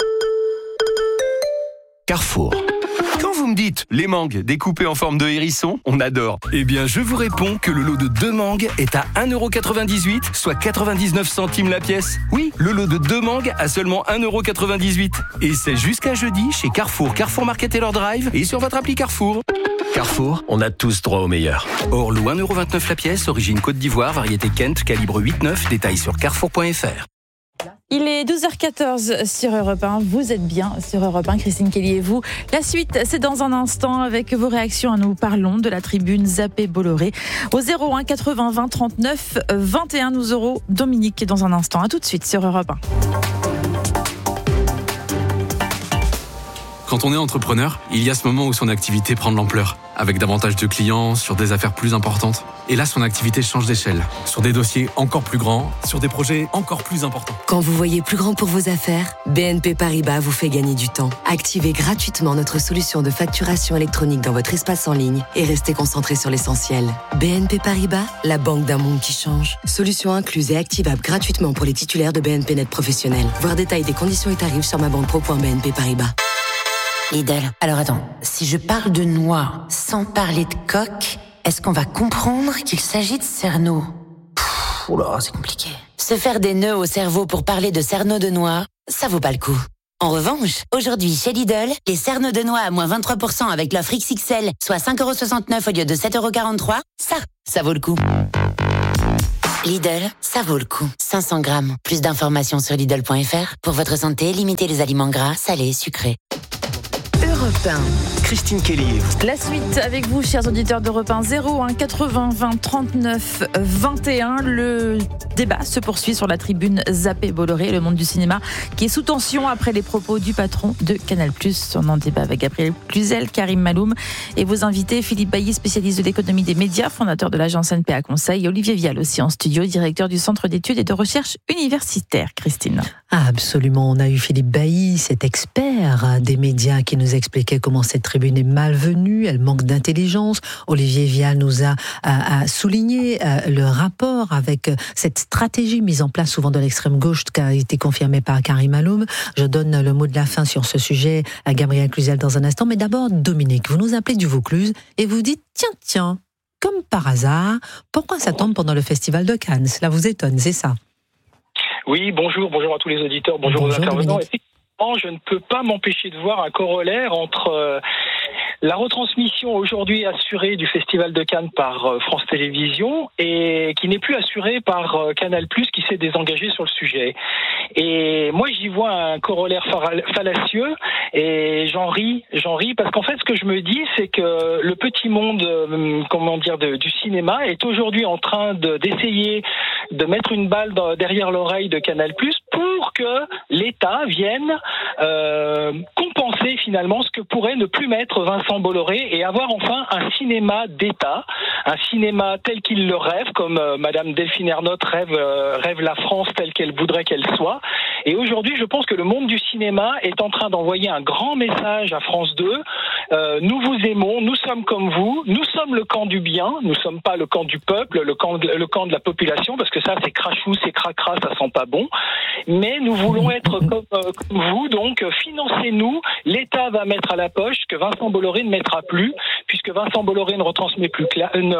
[SPEAKER 1] Carrefour. Quand vous me dites les mangues découpées en forme de hérisson, on adore. Eh bien, je vous réponds que le lot de 2 mangues est à 1,98€, soit 99 centimes la pièce. Oui, le lot de 2 mangues à seulement 1,98€. Et c'est jusqu'à jeudi chez Carrefour, Carrefour Market Taylor Drive et sur votre appli Carrefour. Carrefour, on a tous droit au meilleur. Orlo 1,29€ la pièce, origine Côte d'Ivoire, variété Kent, calibre 8,9, détails sur carrefour.fr.
[SPEAKER 8] Il est 12h14 sur Europe 1. Vous êtes bien sur Europe 1, Christine Kelly et vous. La suite, c'est dans un instant avec vos réactions. Nous parlons de la tribune Zappé-Bolloré. Au 01 80 20 39 21, nous aurons Dominique dans un instant. À tout de suite sur Europe 1.
[SPEAKER 5] Quand on est entrepreneur, il y a ce moment où son activité prend de l'ampleur, avec davantage de clients, sur des affaires plus importantes. Et là, son activité change d'échelle, sur des dossiers encore plus grands, sur des projets encore plus importants.
[SPEAKER 22] Quand vous voyez plus grand pour vos affaires, BNP Paribas vous fait gagner du temps. Activez gratuitement notre solution de facturation électronique dans votre espace en ligne et restez concentré sur l'essentiel. BNP Paribas, la banque d'un monde qui change. Solution incluse et activable gratuitement pour les titulaires de BNP Net Professionnel. Voir détail des conditions et tarifs sur mabanquepro.bnp Paribas.
[SPEAKER 15] Lidl. Alors attends, si je parle de noix sans parler de coque, est-ce qu'on va comprendre qu'il s'agit de cerneau? Oula, c'est compliqué. Se faire des nœuds au cerveau pour parler de cerneau de noix, ça vaut pas le coup. En revanche, aujourd'hui chez Lidl, les cerneaux de noix à moins 23% avec l'offre XXL, soit 5,69€ au lieu de 7,43€, ça vaut le coup. Lidl, ça vaut le coup. 500 grammes. Plus d'informations sur Lidl.fr. Pour votre santé, limitez les aliments gras, salés, sucrés.
[SPEAKER 23] Europe 1. Christine Kelly.
[SPEAKER 8] La suite avec vous, chers auditeurs d'Europe 1, 01 80 20 39 21. Le débat se poursuit sur la tribune Zappé Bolloré, le monde du cinéma, qui est sous tension après les propos du patron de Canal+. On en débat avec Gabriel Cluzel, Karim Maloum et vos invités, Philippe Bailly, spécialiste de l'économie des médias, fondateur de l'agence NPA Conseil, et Olivier Vial aussi en studio, directeur du Centre d'études et de recherche universitaire. Christine.
[SPEAKER 6] Absolument, on a eu Philippe Bailly, cet expert des médias qui nous expliquait comment cette tribune est malvenue, elle manque d'intelligence. Olivier Vial nous a souligné le rapport avec cette stratégie mise en place souvent de l'extrême gauche qui a été confirmée par Karim Maloum. Je donne le mot de la fin sur ce sujet à Gabriel Cluzel dans un instant, mais d'abord Dominique, vous nous appelez du Vaucluse et vous dites tiens, comme par hasard, pourquoi ça tombe pendant le Festival de Cannes? Cela vous étonne, c'est ça?
[SPEAKER 10] Oui, bonjour à tous les auditeurs, bonjour aux intervenants.
[SPEAKER 6] Dominique.
[SPEAKER 10] Je ne peux pas m'empêcher de voir un corollaire entre la retransmission aujourd'hui assurée du Festival de Cannes par France Télévisions et qui n'est plus assurée par Canal+, qui s'est désengagé sur le sujet. Et moi, j'y vois un corollaire fallacieux et j'en ris parce qu'en fait, ce que je me dis, c'est que le petit monde, du cinéma est aujourd'hui en train d'essayer de mettre une balle derrière l'oreille de Canal+, pour que l'État vienne compenser finalement ce que pourrait ne plus mettre Vincent Bolloré et avoir enfin un cinéma d'État, un cinéma tel qu'il le rêve, comme Madame Delphine Ernotte rêve la France telle qu'elle voudrait qu'elle soit. Et aujourd'hui, je pense que le monde du cinéma est en train d'envoyer un grand message à France 2. Nous vous aimons, nous sommes comme vous, nous sommes le camp du bien, nous sommes pas le camp du peuple, le camp de la population, parce que ça c'est crachou, c'est cracra, ça sent pas bon. Mais nous voulons être comme vous, donc financez-nous. L'État va mettre à la poche ce que Vincent Bolloré ne mettra plus, puisque Vincent Bolloré ne retransmet plus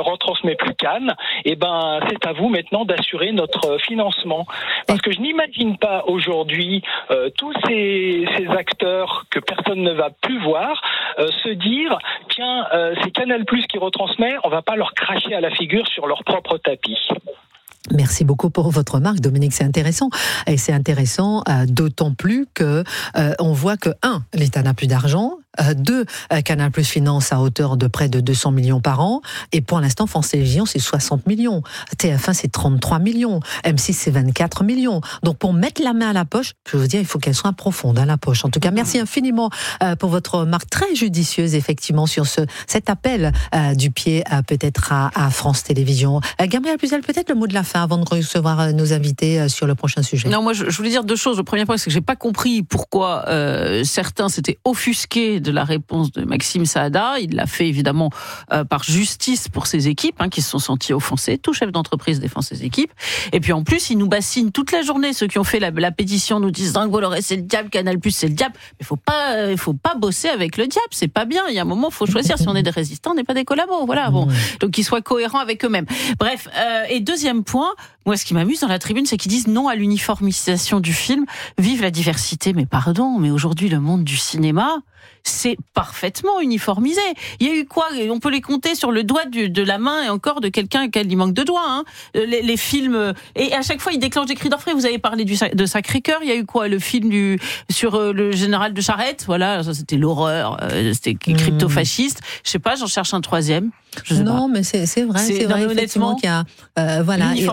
[SPEAKER 10] Cannes. Et ben, c'est à vous maintenant d'assurer notre financement, parce que je n'imagine pas aujourd'hui tous ces acteurs que personne ne va plus voir se dire tiens, c'est Canal+ qui retransmet, on va pas leur cracher à la figure sur leur propre tapis.
[SPEAKER 6] Merci beaucoup pour votre remarque, Dominique, c'est intéressant. Et c'est intéressant d'autant plus que on voit que, l'État n'a plus d'argent, 2, Canal+ finance à hauteur de près de 200 millions par an, et pour l'instant, France Télévisions, c'est 60 millions, TF1, c'est 33 millions, M6, c'est 24 millions. Donc, pour mettre la main à la poche, je veux dire, il faut qu'elle soit profonde, la poche. En tout cas, merci infiniment pour votre remarque très judicieuse, effectivement, sur cet appel du pied, peut-être à France Télévisions. Gabriel Cluzel, peut-être le mot de la fin avant de recevoir nos invités sur le prochain sujet.
[SPEAKER 21] Non, moi, je voulais dire deux choses. Le premier point, c'est que j'ai pas compris pourquoi certains s'étaient offusqués de la réponse de Maxime Saada. Il l'a fait évidemment par justice pour ses équipes, qui se sont sentis offensés. Tout chef d'entreprise défend ses équipes. Et puis en plus, il nous bassine toute la journée. Ceux qui ont fait la pétition nous disent Bolloré c'est le diable, Canal+ c'est le diable. Mais il faut pas bosser avec le diable. C'est pas bien. Il y a un moment, il faut choisir. Si on est des résistants, on n'est pas des collabos. Voilà. Bon. Donc qu'ils soient cohérents avec eux-mêmes. Bref. Et deuxième point, moi, ce qui m'amuse dans la tribune, c'est qu'ils disent non à l'uniformisation du film. Vive la diversité. Mais pardon, mais aujourd'hui, le monde du cinéma, c'est parfaitement uniformisé. Il y a eu quoi? On peut les compter sur le doigt de la main et encore de quelqu'un à qui il manque de doigts. Les films, et à chaque fois ils déclenchent des cris d'orfraie. Vous avez parlé de Sacré-Cœur. Il y a eu quoi? Le film sur le général de Charette. Voilà, ça c'était l'horreur. C'était crypto-fasciste. Je sais pas, j'en cherche un troisième.
[SPEAKER 6] Non, mais c'est vrai, honnêtement qu'il y a
[SPEAKER 21] l'uniformisation,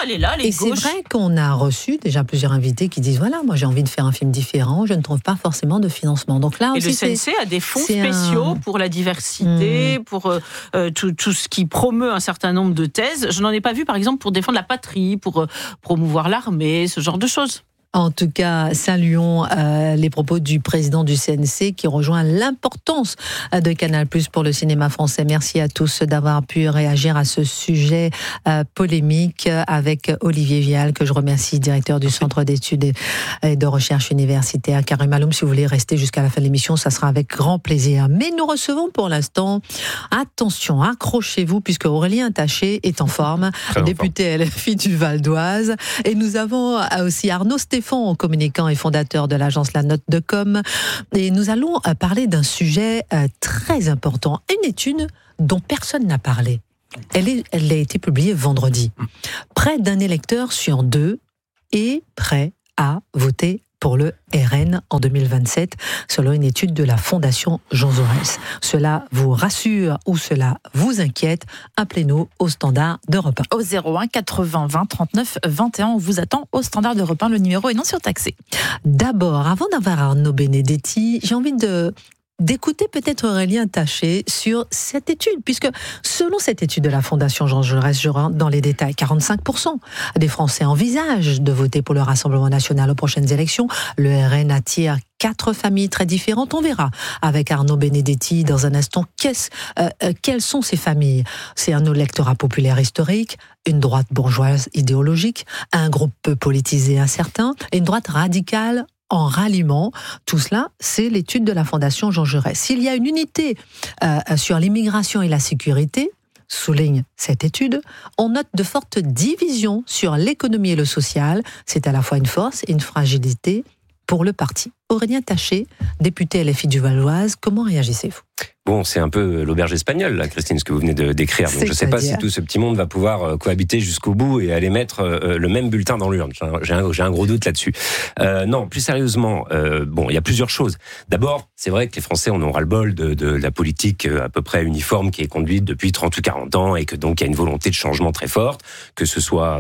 [SPEAKER 21] elle est là, les
[SPEAKER 6] gauches. Et c'est vrai qu'on a reçu déjà plusieurs invités qui disent voilà, moi j'ai envie de faire un film différent, je ne trouve pas forcément de financement. Donc là aussi,
[SPEAKER 21] le CNC a des fonds spéciaux pour la diversité, pour tout ce qui promeut un certain nombre de thèses. Je n'en ai pas vu, par exemple, pour défendre la patrie, pour promouvoir l'armée, ce genre de choses.
[SPEAKER 6] En tout cas, saluons les propos du président du CNC qui rejoint l'importance de Canal+ pour le cinéma français. Merci à tous d'avoir pu réagir à ce sujet polémique avec Olivier Vial, que je remercie, directeur du Centre d'études et de recherche universitaire. Karim Aloum, si vous voulez rester jusqu'à la fin de l'émission, ça sera avec grand plaisir. Mais nous recevons pour l'instant, attention, accrochez-vous, puisque Aurélien Taché est en forme, député LFI du Val d'Oise. Et nous avons aussi Arnaud Stéphane, communicant et fondateur de l'agence La Note de Com. Et nous allons parler d'un sujet très important, une étude dont personne n'a parlé. Elle a été publiée vendredi. Près d'un électeur sur 2 est prêt à voter pour le RN en 2027, selon une étude de la Fondation Jean Jaurès. Cela vous rassure ou cela vous inquiète? Appelez-nous au standard d'Europe 1.
[SPEAKER 8] Au 01 80 20 39 21, on vous attend au standard d'Europe 1, le numéro est non surtaxé.
[SPEAKER 6] D'abord, avant d'avoir Arnaud Benedetti, j'ai envie d'écouter peut-être Aurélien Taché sur cette étude, puisque selon cette étude de la Fondation Jean Jaurès, je rentre dans les détails, 45% des Français envisagent de voter pour le Rassemblement national aux prochaines élections. Le RN attire 4 familles très différentes. On verra avec Arnaud Benedetti dans un instant quelles sont ces familles. C'est un électorat populaire historique, une droite bourgeoise idéologique, un groupe peu politisé incertain et une droite radicale en ralliement. Tout cela, c'est l'étude de la Fondation Jean Jaurès. S'il y a une unité sur l'immigration et la sécurité, souligne cette étude, on note de fortes divisions sur l'économie et le social. C'est à la fois une force et une fragilité pour le parti. Aurélien Taché, député LFI du Val d'Oise, comment réagissez-vous ?
[SPEAKER 4] Bon, c'est un peu l'auberge espagnole, là, Christine, ce que vous venez de décrire. Donc, je ne sais pas si tout ce petit monde va pouvoir cohabiter jusqu'au bout et aller mettre le même bulletin dans l'urne. J'ai un gros doute là-dessus. Non, plus sérieusement, bon, il y a plusieurs choses. D'abord, c'est vrai que les Français en ont ras-le-bol de la politique à peu près uniforme qui est conduite depuis 30 ou 40 ans et que donc il y a une volonté de changement très forte, que ce soit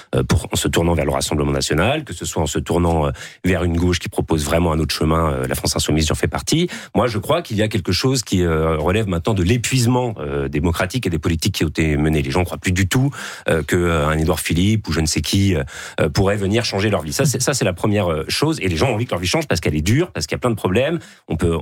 [SPEAKER 4] en se tournant vers le Rassemblement national, que ce soit en se tournant vers une gauche qui propose vraiment un autre chemin. La France insoumise, j'en fais partie. Moi, je crois qu'il y a quelque chose qui relève maintenant de l'épuisement démocratique et des politiques qui ont été menées. Les gens ne croient plus du tout qu'un Édouard Philippe ou je ne sais qui pourrait venir changer leur vie. Ça, c'est la première chose. Et les gens ont envie que leur vie change parce qu'elle est dure, parce qu'il y a plein de problèmes. On peut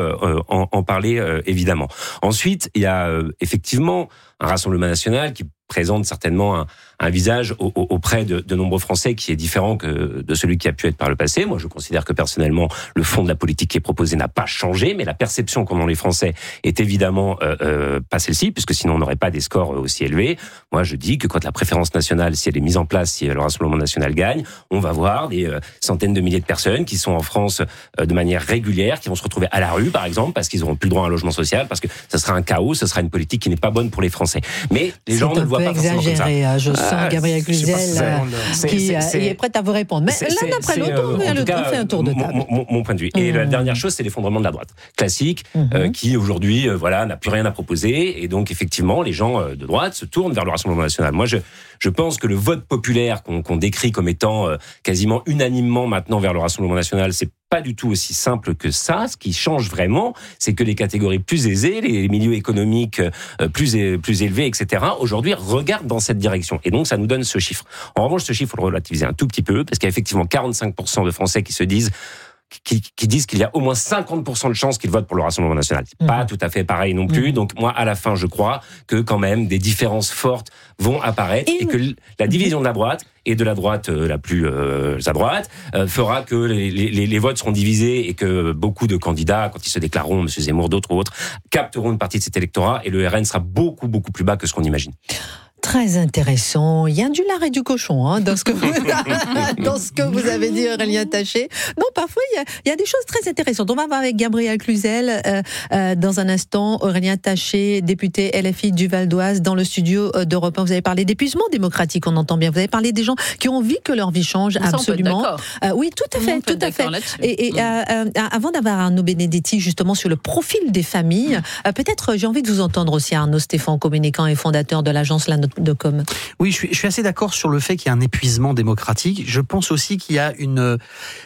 [SPEAKER 4] en parler, évidemment. Ensuite, il y a effectivement un Rassemblement national qui présente certainement un visage auprès de nombreux Français qui est différent que de celui qui a pu être par le passé. Moi, je considère que personnellement, le fond de la politique qui est proposée n'a pas changé, mais la perception qu'en ont les Français est évidemment pas celle-ci, puisque sinon on n'aurait pas des scores aussi élevés. Moi, je dis que quand la préférence nationale, si elle est mise en place, si le Rassemblement national gagne, on va voir des centaines de milliers de personnes qui sont en France de manière régulière, qui vont se retrouver à la rue, par exemple, parce qu'ils n'auront plus le droit à un logement social, parce que ça sera un chaos, ce sera une politique qui n'est pas bonne pour les Français. Mais les gens ne le voient pas forcément comme ça.
[SPEAKER 6] Je sens Gabriel Cluzel qui est prête à vous répondre. Mais l'un après l'autre, on fait un tour de table.
[SPEAKER 4] Mon point de vue. Et la dernière chose, c'est l'effondrement de la droite classique, qui aujourd'hui n'a plus rien à proposer. Et donc, effectivement, les gens de droite se tournent vers le Rassemblement national. Moi, je pense que le vote populaire qu'on décrit comme étant quasiment unanimement maintenant vers le Rassemblement national, c'est pas du tout aussi simple que ça. Ce qui change vraiment, c'est que les catégories plus aisées, les milieux économiques plus élevés, etc., aujourd'hui regardent dans cette direction. Et donc, ça nous donne ce chiffre. En revanche, ce chiffre, il faut le relativiser un tout petit peu, parce qu'il y a effectivement 45% de Français qui se disent qu'il y a au moins 50% de chances qu'ils votent pour le Rassemblement national. C'est pas tout à fait pareil non plus. Donc moi, à la fin, je crois que quand même des différences fortes vont apparaître et que la division de la droite et de la droite la plus à droite fera que les votes seront divisés et que beaucoup de candidats, quand ils se déclareront, M. Zemmour, d'autres ou autres, capteront une partie de cet électorat et le RN sera beaucoup, beaucoup plus bas que ce qu'on imagine.
[SPEAKER 6] Très intéressant. Il y a du lard et du cochon dans ce que vous avez dit, Aurélien Taché. Non, parfois, il y a des choses très intéressantes. On va voir avec Gabriel Cluzel dans un instant. Aurélien Taché, député LFI du Val d'Oise, dans le studio d'Europe 1. Vous avez parlé d'épuisement démocratique, on entend bien. Vous avez parlé des gens qui ont envie que leur vie change, absolument. Oui, tout à fait, tout à fait. Et avant d'avoir Arnaud Benedetti, justement, sur le profil des familles, peut-être j'ai envie de vous entendre aussi, Arnaud Stéphane, communicant et fondateur de l'agence La Note de com'.
[SPEAKER 7] Oui, je suis assez d'accord sur le fait qu'il y a un épuisement démocratique. Je pense aussi qu'il y a un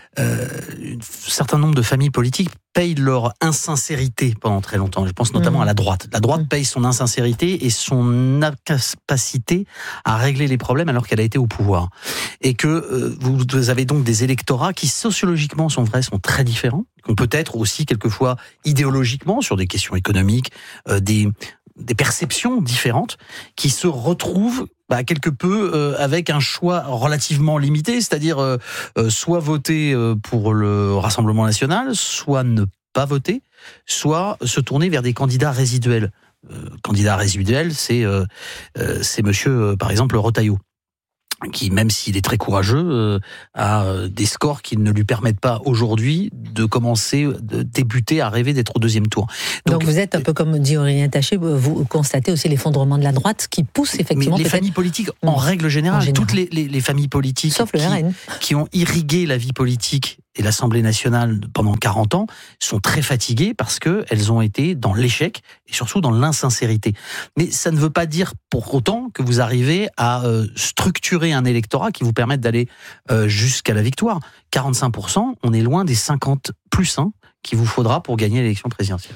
[SPEAKER 7] certain nombre de familles politiques payent leur insincérité pendant très longtemps. Je pense notamment à la droite. La droite paye son insincérité et son incapacité à régler les problèmes alors qu'elle a été au pouvoir. Et que vous avez donc des électorats qui sociologiquement sont très différents, qu'on peut être aussi quelquefois idéologiquement sur des questions économiques, des perceptions différentes qui se retrouvent quelque peu avec un choix relativement limité, c'est-à-dire soit voter pour le Rassemblement national, soit ne pas voter, soit se tourner vers des candidats résiduels. Candidat résiduel, c'est monsieur, par exemple, Retailleau, qui, même s'il est très courageux, a des scores qui ne lui permettent pas aujourd'hui de débuter à rêver d'être au deuxième tour.
[SPEAKER 6] Donc vous êtes un peu comme dit Aurélien Taché, vous constatez aussi l'effondrement de la droite qui pousse effectivement...
[SPEAKER 7] Mais les familles politiques, en règle générale, toutes les familles politiques
[SPEAKER 6] sauf le RN.
[SPEAKER 7] Qui ont irrigué la vie politique et l'Assemblée nationale pendant 40 ans sont très fatiguées parce qu'elles ont été dans l'échec et surtout dans l'insincérité. Mais ça ne veut pas dire pour autant que vous arrivez à structurer un électorat qui vous permette d'aller jusqu'à la victoire. 45%, on est loin des 50 plus 1 qu'il vous faudra pour gagner l'élection présidentielle.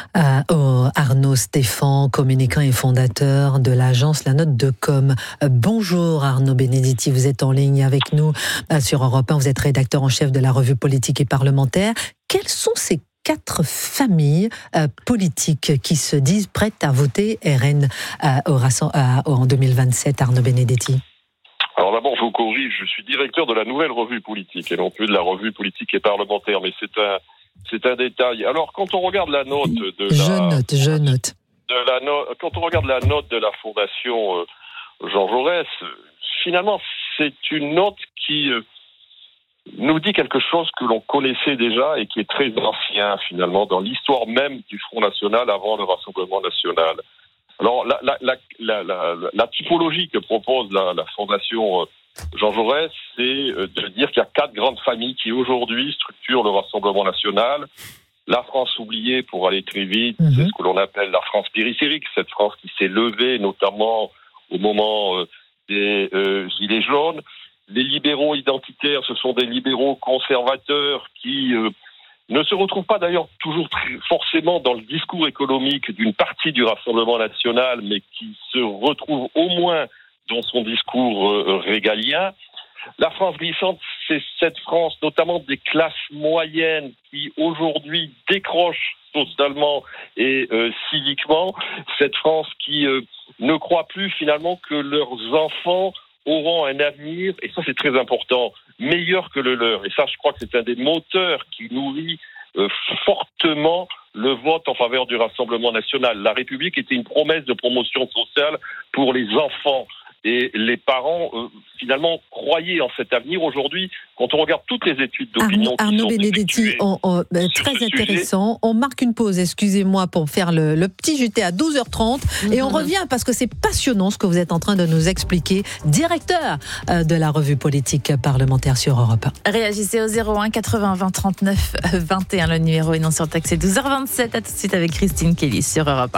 [SPEAKER 6] Arnaud Stéphan, communicant et fondateur de l'agence La Note de Com. Bonjour Arnaud Benedetti, vous êtes en ligne avec nous sur Europe 1, vous êtes rédacteur en chef de la revue politique et parlementaire. Quelles sont ces 4 familles politiques qui se disent prêtes à voter RN en 2027, Arnaud Benedetti?
[SPEAKER 13] Alors d'abord, je vous corrige, je suis directeur de la nouvelle revue politique et non plus de la revue politique et parlementaire, mais c'est un détail. Alors, quand on regarde la note de
[SPEAKER 6] Je note.
[SPEAKER 13] Quand on regarde la note de la Fondation Jean Jaurès, finalement, c'est une note qui nous dit quelque chose que l'on connaissait déjà et qui est très ancien, finalement, dans l'histoire même du Front National avant le Rassemblement National. Alors, la typologie que propose la Fondation Jean Jaurès, c'est de dire qu'il y a 4 grandes familles qui aujourd'hui structurent le Rassemblement National. La France oubliée, pour aller très vite, c'est ce que l'on appelle la France périphérique, cette France qui s'est levée notamment au moment des Gilets jaunes. Les libéraux identitaires, ce sont des libéraux conservateurs qui ne se retrouvent pas d'ailleurs toujours forcément dans le discours économique d'une partie du Rassemblement National, mais qui se retrouvent au moins dans son discours régalien. La France glissante, c'est cette France, notamment des classes moyennes, qui aujourd'hui décrochent socialement et civiquement. Cette France qui ne croit plus finalement que leurs enfants auront un avenir, et ça c'est très important, meilleur que le leur. Et ça, je crois que c'est un des moteurs qui nourrit fortement le vote en faveur du Rassemblement National. La République était une promesse de promotion sociale pour les enfants. Et les parents, finalement, croyaient en cet avenir. Aujourd'hui, quand on regarde toutes les études d'opinion
[SPEAKER 6] Arnaud Benedetti, très intéressant. On marque une pause, excusez-moi, pour faire le petit JT à 12h30. Et on revient parce que c'est passionnant ce que vous êtes en train de nous expliquer. Directeur de la revue politique parlementaire sur Europe
[SPEAKER 8] 1. Réagissez au 01 80 20 39 21. Le numéro est non surtaxé. 12h27. À tout de suite avec Christine Kelly sur Europe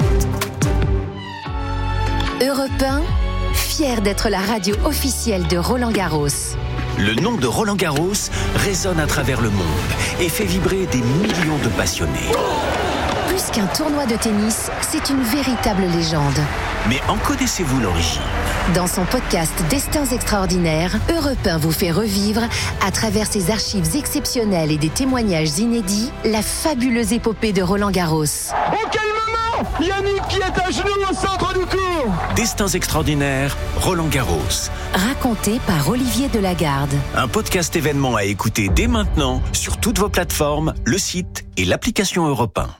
[SPEAKER 22] 1. Europe 1. Fier d'être la radio officielle de Roland-Garros.
[SPEAKER 16] Le nom de Roland-Garros résonne à travers le monde et fait vibrer des millions de passionnés.
[SPEAKER 22] Plus qu'un tournoi de tennis, c'est une véritable légende.
[SPEAKER 16] Mais en connaissez-vous l'origine ?
[SPEAKER 22] Dans son podcast Destins extraordinaires, Europe 1 vous fait revivre, à travers ses archives exceptionnelles et des témoignages inédits, la fabuleuse épopée de Roland-Garros.
[SPEAKER 24] Oh, quel moment ! Yannick qui est à genoux au centre du court.
[SPEAKER 16] Destins extraordinaires, Roland-Garros.
[SPEAKER 22] Raconté par Olivier Delagarde.
[SPEAKER 16] Un podcast événement à écouter dès maintenant sur toutes vos plateformes, le site et l'application Europe 1.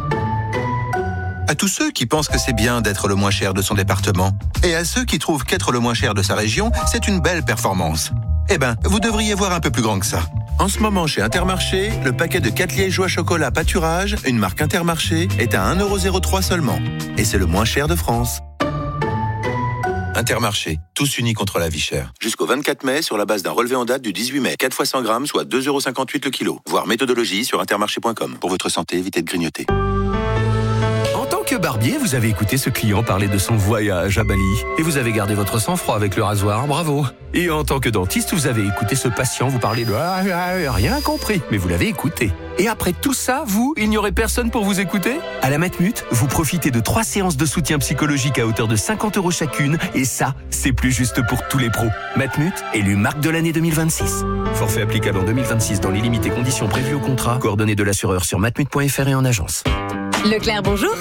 [SPEAKER 25] À tous ceux qui pensent que c'est bien d'être le moins cher de son département, et à ceux qui trouvent qu'être le moins cher de sa région, c'est une belle performance. Eh ben, vous devriez voir un peu plus grand que ça. En ce moment, chez Intermarché, le paquet de 4 liégeois chocolat pâturage, une marque Intermarché, est à 1,03€ seulement. Et c'est le moins cher de France. Intermarché, tous unis contre la vie chère. Jusqu'au 24 mai, sur la base d'un relevé en date du 18 mai. 4 fois 100 grammes, soit 2,58€ le kilo. Voir méthodologie sur intermarché.com. Pour votre santé, évitez de grignoter.
[SPEAKER 26] En tant que
[SPEAKER 1] barbier, vous avez écouté ce client parler de son voyage à Bali. Et vous avez gardé votre sang-froid avec le rasoir, bravo. Et en tant que dentiste, vous avez écouté ce patient vous parler de rien compris, mais vous l'avez écouté. Et après tout ça, il n'y aurait personne pour vous écouter ? À la Matmut, vous profitez de 3 séances de soutien psychologique à hauteur de 50 € chacune, et ça, c'est plus juste pour tous les pros. Matmut, élu marque de l'année 2026. Forfait applicable en 2026 dans les limites et conditions prévues au contrat. Coordonnées de l'assureur sur matmut.fr et en agence.
[SPEAKER 2] Leclerc, bonjour.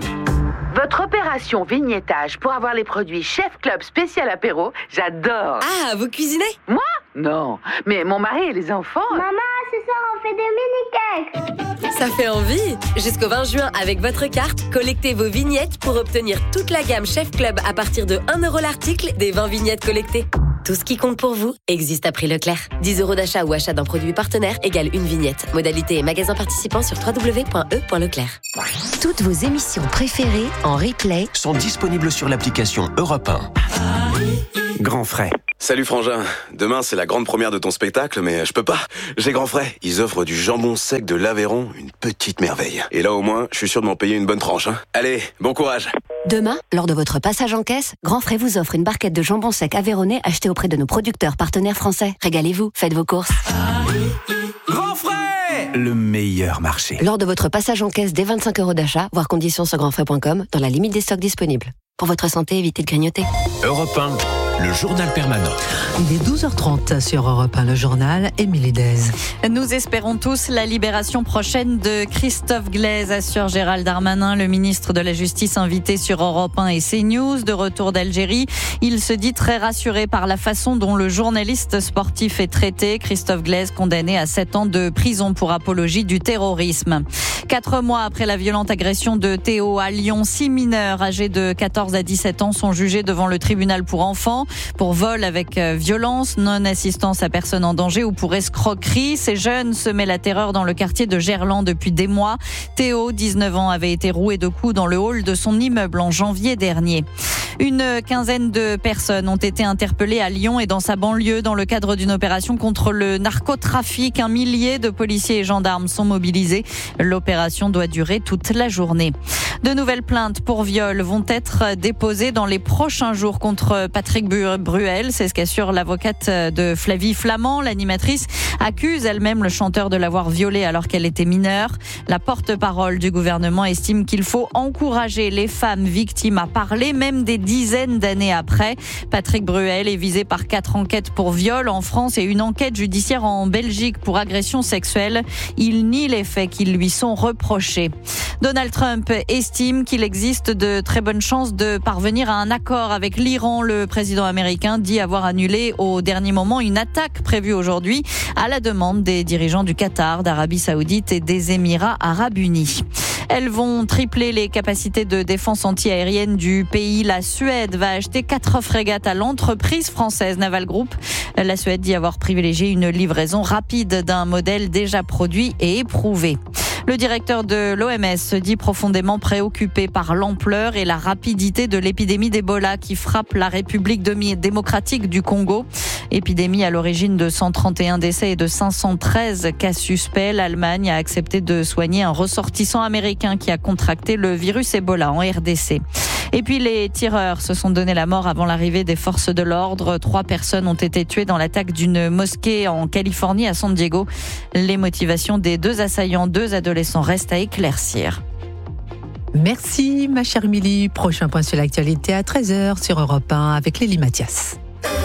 [SPEAKER 3] Votre opération vignettage pour avoir les produits Chef Club spécial apéro, j'adore.
[SPEAKER 2] Ah, vous cuisinez ?
[SPEAKER 3] Moi ? Non, mais mon mari et les enfants...
[SPEAKER 12] Maman, ce soir on fait des mini-cakes.
[SPEAKER 2] Ça fait envie. Jusqu'au 20 juin, avec votre carte, collectez vos vignettes pour obtenir toute la gamme Chef Club à partir de 1 € l'article des 20 vignettes collectées. Tout ce qui compte pour vous existe à prix Leclerc. 10 € d'achat ou achat d'un produit partenaire égale une vignette. Modalité et magasin participant sur www.e.leclerc.
[SPEAKER 22] Toutes vos émissions préférées en replay
[SPEAKER 16] sont disponibles sur l'application Europe 1. Grand Frais.
[SPEAKER 14] Salut Frangin, demain c'est la grande première de ton spectacle, mais je peux pas. J'ai Grand Frais, ils offrent du jambon sec de l'Aveyron, une petite merveille. Et là au moins, je suis sûr de m'en payer une bonne tranche. Allez, bon courage.
[SPEAKER 22] Demain, lors de votre passage en caisse, Grand Frais vous offre une barquette de jambon sec aveyronnais achetée auprès de nos producteurs partenaires français. Régalez-vous, faites vos courses.
[SPEAKER 1] Grand Frais, le meilleur marché.
[SPEAKER 22] Lors de votre passage en caisse dès 25 € d'achat, voir conditions sur grandfrais.com, dans la limite des stocks disponibles. Pour votre santé, évitez de grignoter.
[SPEAKER 16] Europe 1, le journal permanent.
[SPEAKER 6] Il est 12h30 sur Europe 1, le journal, Émilie Dez.
[SPEAKER 8] Nous espérons tous la libération prochaine de Christophe Glaise, assure Gérald Darmanin, le ministre de la Justice invité sur Europe 1 et CNews. De retour d'Algérie, il se dit très rassuré par la façon dont le journaliste sportif est traité. Christophe Glaise, condamné à 7 ans de prison pour apologie du terrorisme. 4 mois après la violente agression de Théo à Lyon, 6 mineurs âgés de 14 à 17 ans sont jugés devant le tribunal pour enfants pour vol avec violence, non-assistance à personne en danger ou pour escroquerie. Ces jeunes semaient la terreur dans le quartier de Gerland depuis des mois. Théo, 19 ans, avait été roué de coups dans le hall de son immeuble en janvier dernier. Une quinzaine de personnes ont été interpellées à Lyon et dans sa banlieue dans le cadre d'une opération contre le narcotrafic. 1 millier de policiers et gendarmes sont mobilisés. L'opération doit durer toute la journée. De nouvelles plaintes pour viol vont être déposées dans les prochains jours contre Patrick Bruel. C'est ce qu'assure l'avocate de Flavie Flament. L'animatrice accuse elle-même le chanteur de l'avoir violée alors qu'elle était mineure. La porte-parole du gouvernement estime qu'il faut encourager les femmes victimes à parler, même des dizaines d'années après. Patrick Bruel est visé par 4 enquêtes pour viol en France et une enquête judiciaire en Belgique pour agression sexuelle. Il nie les faits qui lui sont reprochés. Donald Trump estime qu'il existe de très bonnes chances de parvenir à un accord avec l'Iran. Le président américain dit avoir annulé au dernier moment une attaque prévue aujourd'hui à la demande des dirigeants du Qatar, d'Arabie Saoudite et des Émirats Arabes Unis. Elles vont tripler les capacités de défense anti-aérienne du pays. La Suède va acheter 4 frégates à l'entreprise française Naval Group. La Suède dit avoir privilégié une livraison rapide d'un modèle déjà produit et éprouvé. Le directeur de l'OMS se dit profondément préoccupé par l'ampleur et la rapidité de l'épidémie d'Ebola qui frappe la République démocratique du Congo. Épidémie à l'origine de 131 décès et de 513 cas suspects. L'Allemagne a accepté de soigner un ressortissant américain qui a contracté le virus Ebola en RDC. Et puis les tireurs se sont donné la mort avant l'arrivée des forces de l'ordre. 3 personnes ont été tuées dans l'attaque d'une mosquée en Californie à San Diego. Les motivations des 2 assaillants, 2 adolescents, restent à éclaircir.
[SPEAKER 6] Merci ma chère Émilie. Prochain point sur l'actualité à 13h sur Europe 1 avec Lélie Mathias.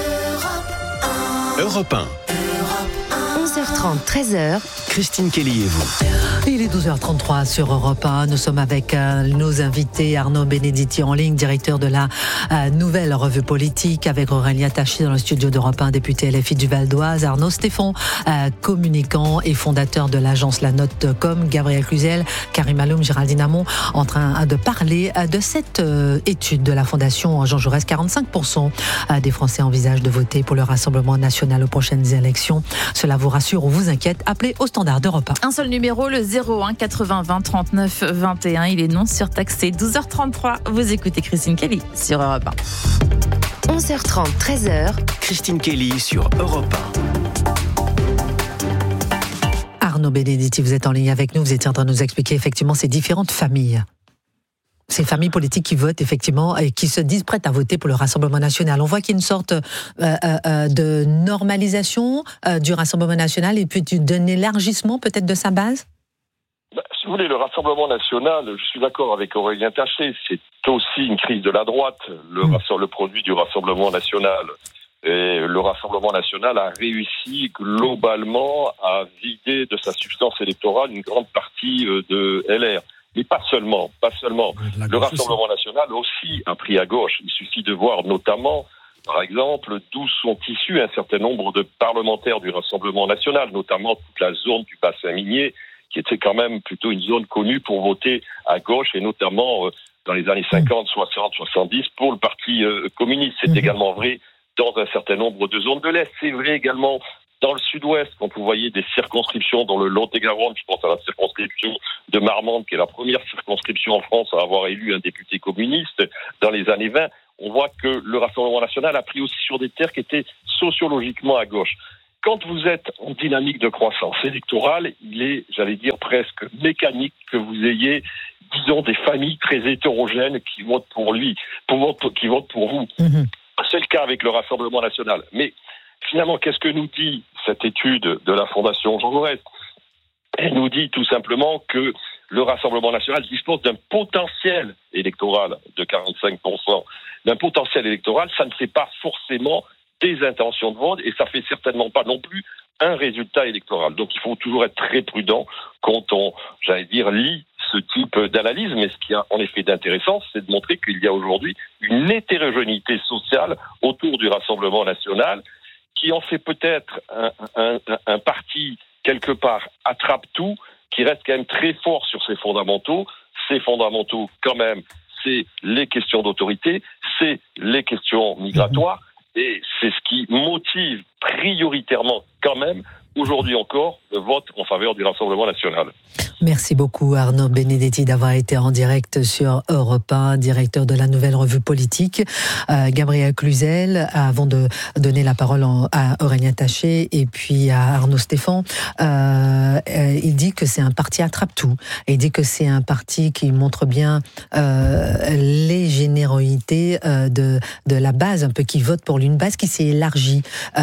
[SPEAKER 16] Europe 1.
[SPEAKER 22] 11h30, 13h.
[SPEAKER 16] Christine Kelly et vous.
[SPEAKER 6] Il est 12h33 sur Europe 1. Nous sommes avec nos invités, Arnaud Benedetti en ligne, directeur de la nouvelle revue politique, avec Aurélien Taché dans le studio d'Europe 1, député LFI du Val d'Oise, Arnaud Stéphane, communicant et fondateur de l'agence La Note.com, Gabriel Cluzel, Karim Aloum, Géraldine Hamon, en train de parler de cette étude de la Fondation Jean Jaurès. 45% des Français envisagent de voter pour le Rassemblement national aux prochaines élections. Cela vous rassure ou vous inquiète? Appelez au standard d'Europe 1.
[SPEAKER 8] Un seul numéro, le 01 80 20 39 21. Il est non surtaxé. 12h33. Vous écoutez Christine Kelly sur Europe
[SPEAKER 22] 1. 11h30, 13h.
[SPEAKER 16] Christine Kelly sur Europe
[SPEAKER 6] 1. Arnaud Benedetti, vous êtes en ligne avec nous. Vous étiez en train de nous expliquer effectivement ces différentes familles. ces familles politiques qui votent effectivement et qui se disent prêtes à voter pour le Rassemblement national. On voit qu'il y a une sorte de normalisation du Rassemblement national et puis d'un élargissement peut-être de sa base.
[SPEAKER 13] Si vous voulez, le Rassemblement national, je suis d'accord avec Aurélien Taché, c'est aussi une crise de la droite, le produit du Rassemblement national. Et le Rassemblement national a réussi globalement à vider de sa substance électorale une grande partie de LR. Mais pas seulement. Le Rassemblement national aussi a pris à gauche. Il suffit de voir notamment, par exemple, d'où sont issus un certain nombre de parlementaires du Rassemblement national, notamment toute la zone du bassin minier, qui était quand même plutôt une zone connue pour voter à gauche, et notamment dans les années 50, 60, 70, pour le Parti communiste. C'est également vrai dans un certain nombre de zones de l'Est. C'est vrai également dans le Sud-Ouest, quand vous voyez des circonscriptions dans le Lot-et-Garonne, je pense à la circonscription de Marmande, qui est la première circonscription en France à avoir élu un député communiste dans les années 20, on voit que le Rassemblement national a pris aussi sur des terres qui étaient sociologiquement à gauche. Quand vous êtes en dynamique de croissance électorale, il est, j'allais dire, presque mécanique que vous ayez, disons, des familles très hétérogènes qui votent pour lui, qui votent pour vous. C'est le cas avec le Rassemblement national. Mais finalement, qu'est-ce que nous dit cette étude de la Fondation Jean Jaurès ? Elle nous dit tout simplement que le Rassemblement national dispose d'un potentiel électoral de 45%. D'un potentiel électoral, ça ne fait pas forcément des intentions de vote et ça fait certainement pas non plus un résultat électoral. Donc il faut toujours être très prudent quand on, j'allais dire, lit ce type d'analyse. Mais ce qui a en effet d'intéressant, c'est de montrer qu'il y a aujourd'hui une hétérogénéité sociale autour du Rassemblement national qui en fait peut-être un parti quelque part attrape-tout, qui reste quand même très fort sur ses fondamentaux. Ces fondamentaux, quand même, c'est les questions d'autorité, c'est les questions migratoires, et c'est ce qui motive prioritairement quand même aujourd'hui encore le vote en faveur du Rassemblement national.
[SPEAKER 6] Merci beaucoup Arnaud Benedetti d'avoir été en direct sur Europe 1, directeur de la Nouvelle Revue Politique. Gabriel Cluzel, avant de donner la parole à Aurélien Taché et puis à Arnaud Stéphan, il dit que c'est un parti attrape-tout. Il dit que c'est un parti qui montre bien les générosités de la base, un peu qui vote pour lui, une base qui s'est élargie.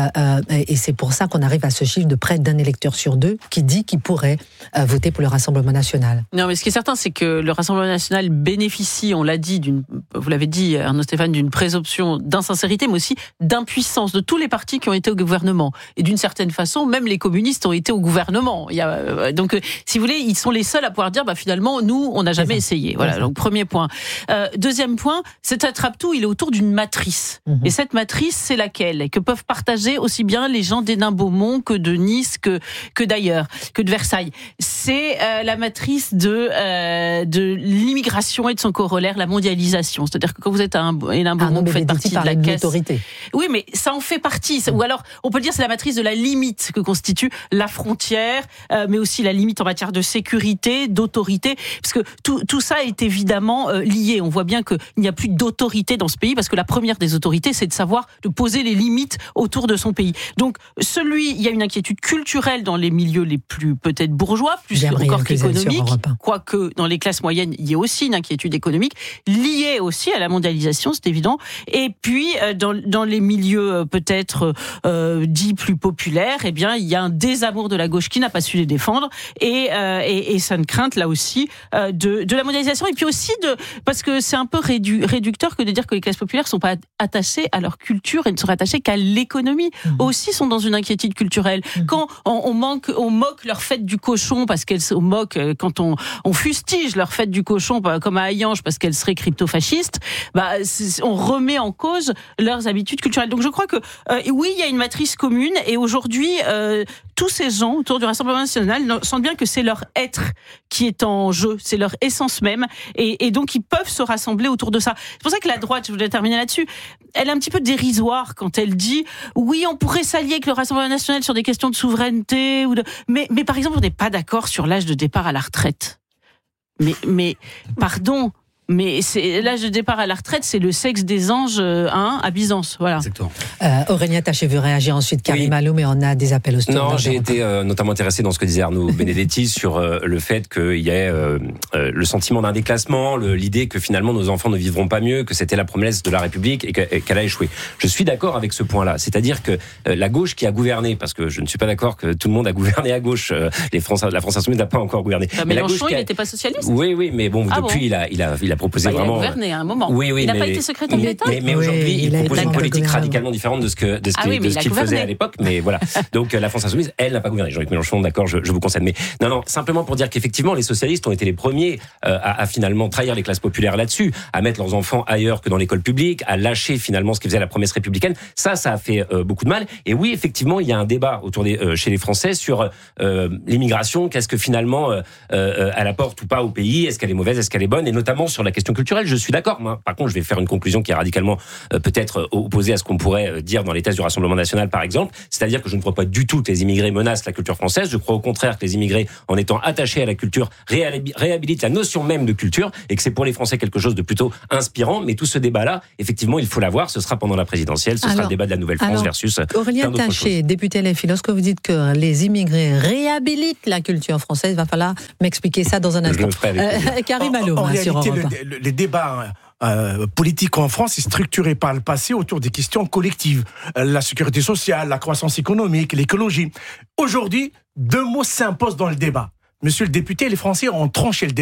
[SPEAKER 6] Et c'est pour ça qu'on arrive à ce chiffre de près d'un électeur sur deux qui dit qu'il pourrait voter pour le Rassemblement national.
[SPEAKER 21] Non, mais ce qui est certain, c'est que le Rassemblement national bénéficie, on l'a dit, vous l'avez dit, Arnaud Stéphane, d'une présomption d'insincérité, mais aussi d'impuissance de tous les partis qui ont été au gouvernement. Et d'une certaine façon, même les communistes ont été au gouvernement. Donc, si vous voulez, ils sont les seuls à pouvoir dire, finalement, nous, on n'a jamais essayé. Voilà, donc premier point. Deuxième point, cet attrape-tout, il est autour d'une matrice. Et cette matrice, c'est laquelle ? Que peuvent partager aussi bien les gens d'Hénin-Beaumont que de Nice, que d'ailleurs, que de Versailles. C'est la matrice de l'immigration et de son corollaire, la mondialisation. C'est-à-dire que quand vous êtes à Hénin-Beaumont, vous faites partie de la caisse. Oui, mais ça en fait partie. Ou alors, on peut dire c'est la matrice de la limite que constitue la frontière, mais aussi la limite en matière de sécurité, d'autorité, parce que tout ça est évidemment lié. On voit bien qu'il n'y a plus d'autorité dans ce pays, parce que la première des autorités, c'est de poser les limites autour de son pays. Donc, il y a une inquiétude culturelle dans les milieux les plus peut-être bourgeois, plus encore qu'économique, quoique dans les classes moyennes, il y a aussi une inquiétude économique, liée aussi à la mondialisation, c'est évident. Et puis, dans les milieux peut-être dits plus populaires, eh bien, il y a un désamour de la gauche qui n'a pas su les défendre, et ça une crainte, là aussi, de la mondialisation, et puis aussi parce que c'est un peu réducteur que de dire que les classes populaires ne sont pas attachées à leur culture et ne sont attachées qu'à l'économie. Aussi sont dans une inquiétude culturelle. Quand on moque leur fête du cochon parce qu'elles se moquent, quand on fustige leur fête du cochon comme à Hayange parce qu'elles seraient crypto-fascistes, on remet en cause leurs habitudes culturelles. Donc je crois que oui, il y a une matrice commune, et aujourd'hui tous ces gens autour du Rassemblement national sentent bien que c'est leur être qui est en jeu, c'est leur essence même, et donc ils peuvent se rassembler autour de ça. C'est pour ça que la droite, je voulais terminer là-dessus, elle est un petit peu dérisoire quand elle dit oui, on pourrait s'allier avec le Rassemblement national sur des questions de souveraineté, mais par exemple, on n'est pas d'accord sur l'âge de départ à la retraite. Mais pardon, Mais c'est l'âge de départ à la retraite, c'est le sexe des anges à Byzance, voilà.
[SPEAKER 7] Exactement.
[SPEAKER 6] Aurélien Taché veut réagir ensuite, Karim Alou, mais on a des appels au standard.
[SPEAKER 4] Non, j'ai été notamment intéressé dans ce que disait Arnaud Benedetti sur le fait qu'il y ait le sentiment d'un déclassement, l'idée que finalement nos enfants ne vivront pas mieux, que c'était la promesse de la République et qu'elle a échoué. Je suis d'accord avec ce point-là, c'est-à-dire que la gauche qui a gouverné, parce que je ne suis pas d'accord que tout le monde a gouverné à gauche, la France Insoumise n'a pas encore gouverné.
[SPEAKER 21] Mais Mélenchon, il n'était pas socialiste.
[SPEAKER 4] Oui, mais bon, depuis il a proposé vraiment.
[SPEAKER 21] Il a gouverné à un moment.
[SPEAKER 4] Oui,
[SPEAKER 21] il n'a pas été secrétaire d'État.
[SPEAKER 4] Mais aujourd'hui, il propose une politique radicalement différente de ce qu'il faisait à l'époque. Mais voilà. Donc la France Insoumise, elle n'a pas gouverné. Jean-Luc Mélenchon, d'accord, je vous concède. Mais non, simplement pour dire qu'effectivement, les socialistes ont été les premiers à finalement trahir les classes populaires là-dessus, à mettre leurs enfants ailleurs que dans l'école publique, à lâcher finalement ce qui faisait la promesse républicaine. Ça a fait beaucoup de mal. Et oui, effectivement, il y a un débat chez les Français sur l'immigration. Qu'est-ce que finalement elle apporte ou pas au pays? Est-ce qu'elle est mauvaise? Est-ce qu'elle est bonne? Et notamment sur la question culturelle, je suis d'accord. Moi, par contre, je vais faire une conclusion qui est radicalement peut-être opposée à ce qu'on pourrait dire dans les thèses du Rassemblement national, par exemple. C'est-à-dire que je ne crois pas du tout que les immigrés menacent la culture française. Je crois au contraire que les immigrés, en étant attachés à la culture, réhabilitent la notion même de culture et que c'est pour les Français quelque chose de plutôt inspirant. Mais tout ce débat-là, effectivement, il faut l'avoir. Ce sera pendant la présidentielle. Ce sera le débat de la Nouvelle-France versus
[SPEAKER 6] Aurélien Taché, député LFI, lorsque vous dites que les immigrés réhabilitent la culture française, il va falloir m'expliquer ça dans un instant. Karim Alou,
[SPEAKER 9] en réalité, le débat politique en France est structuré par le passé autour des questions collectives. La sécurité sociale, la croissance économique, l'écologie. Aujourd'hui, deux mots s'imposent dans le débat. Monsieur le député, les Français ont tranché le débat.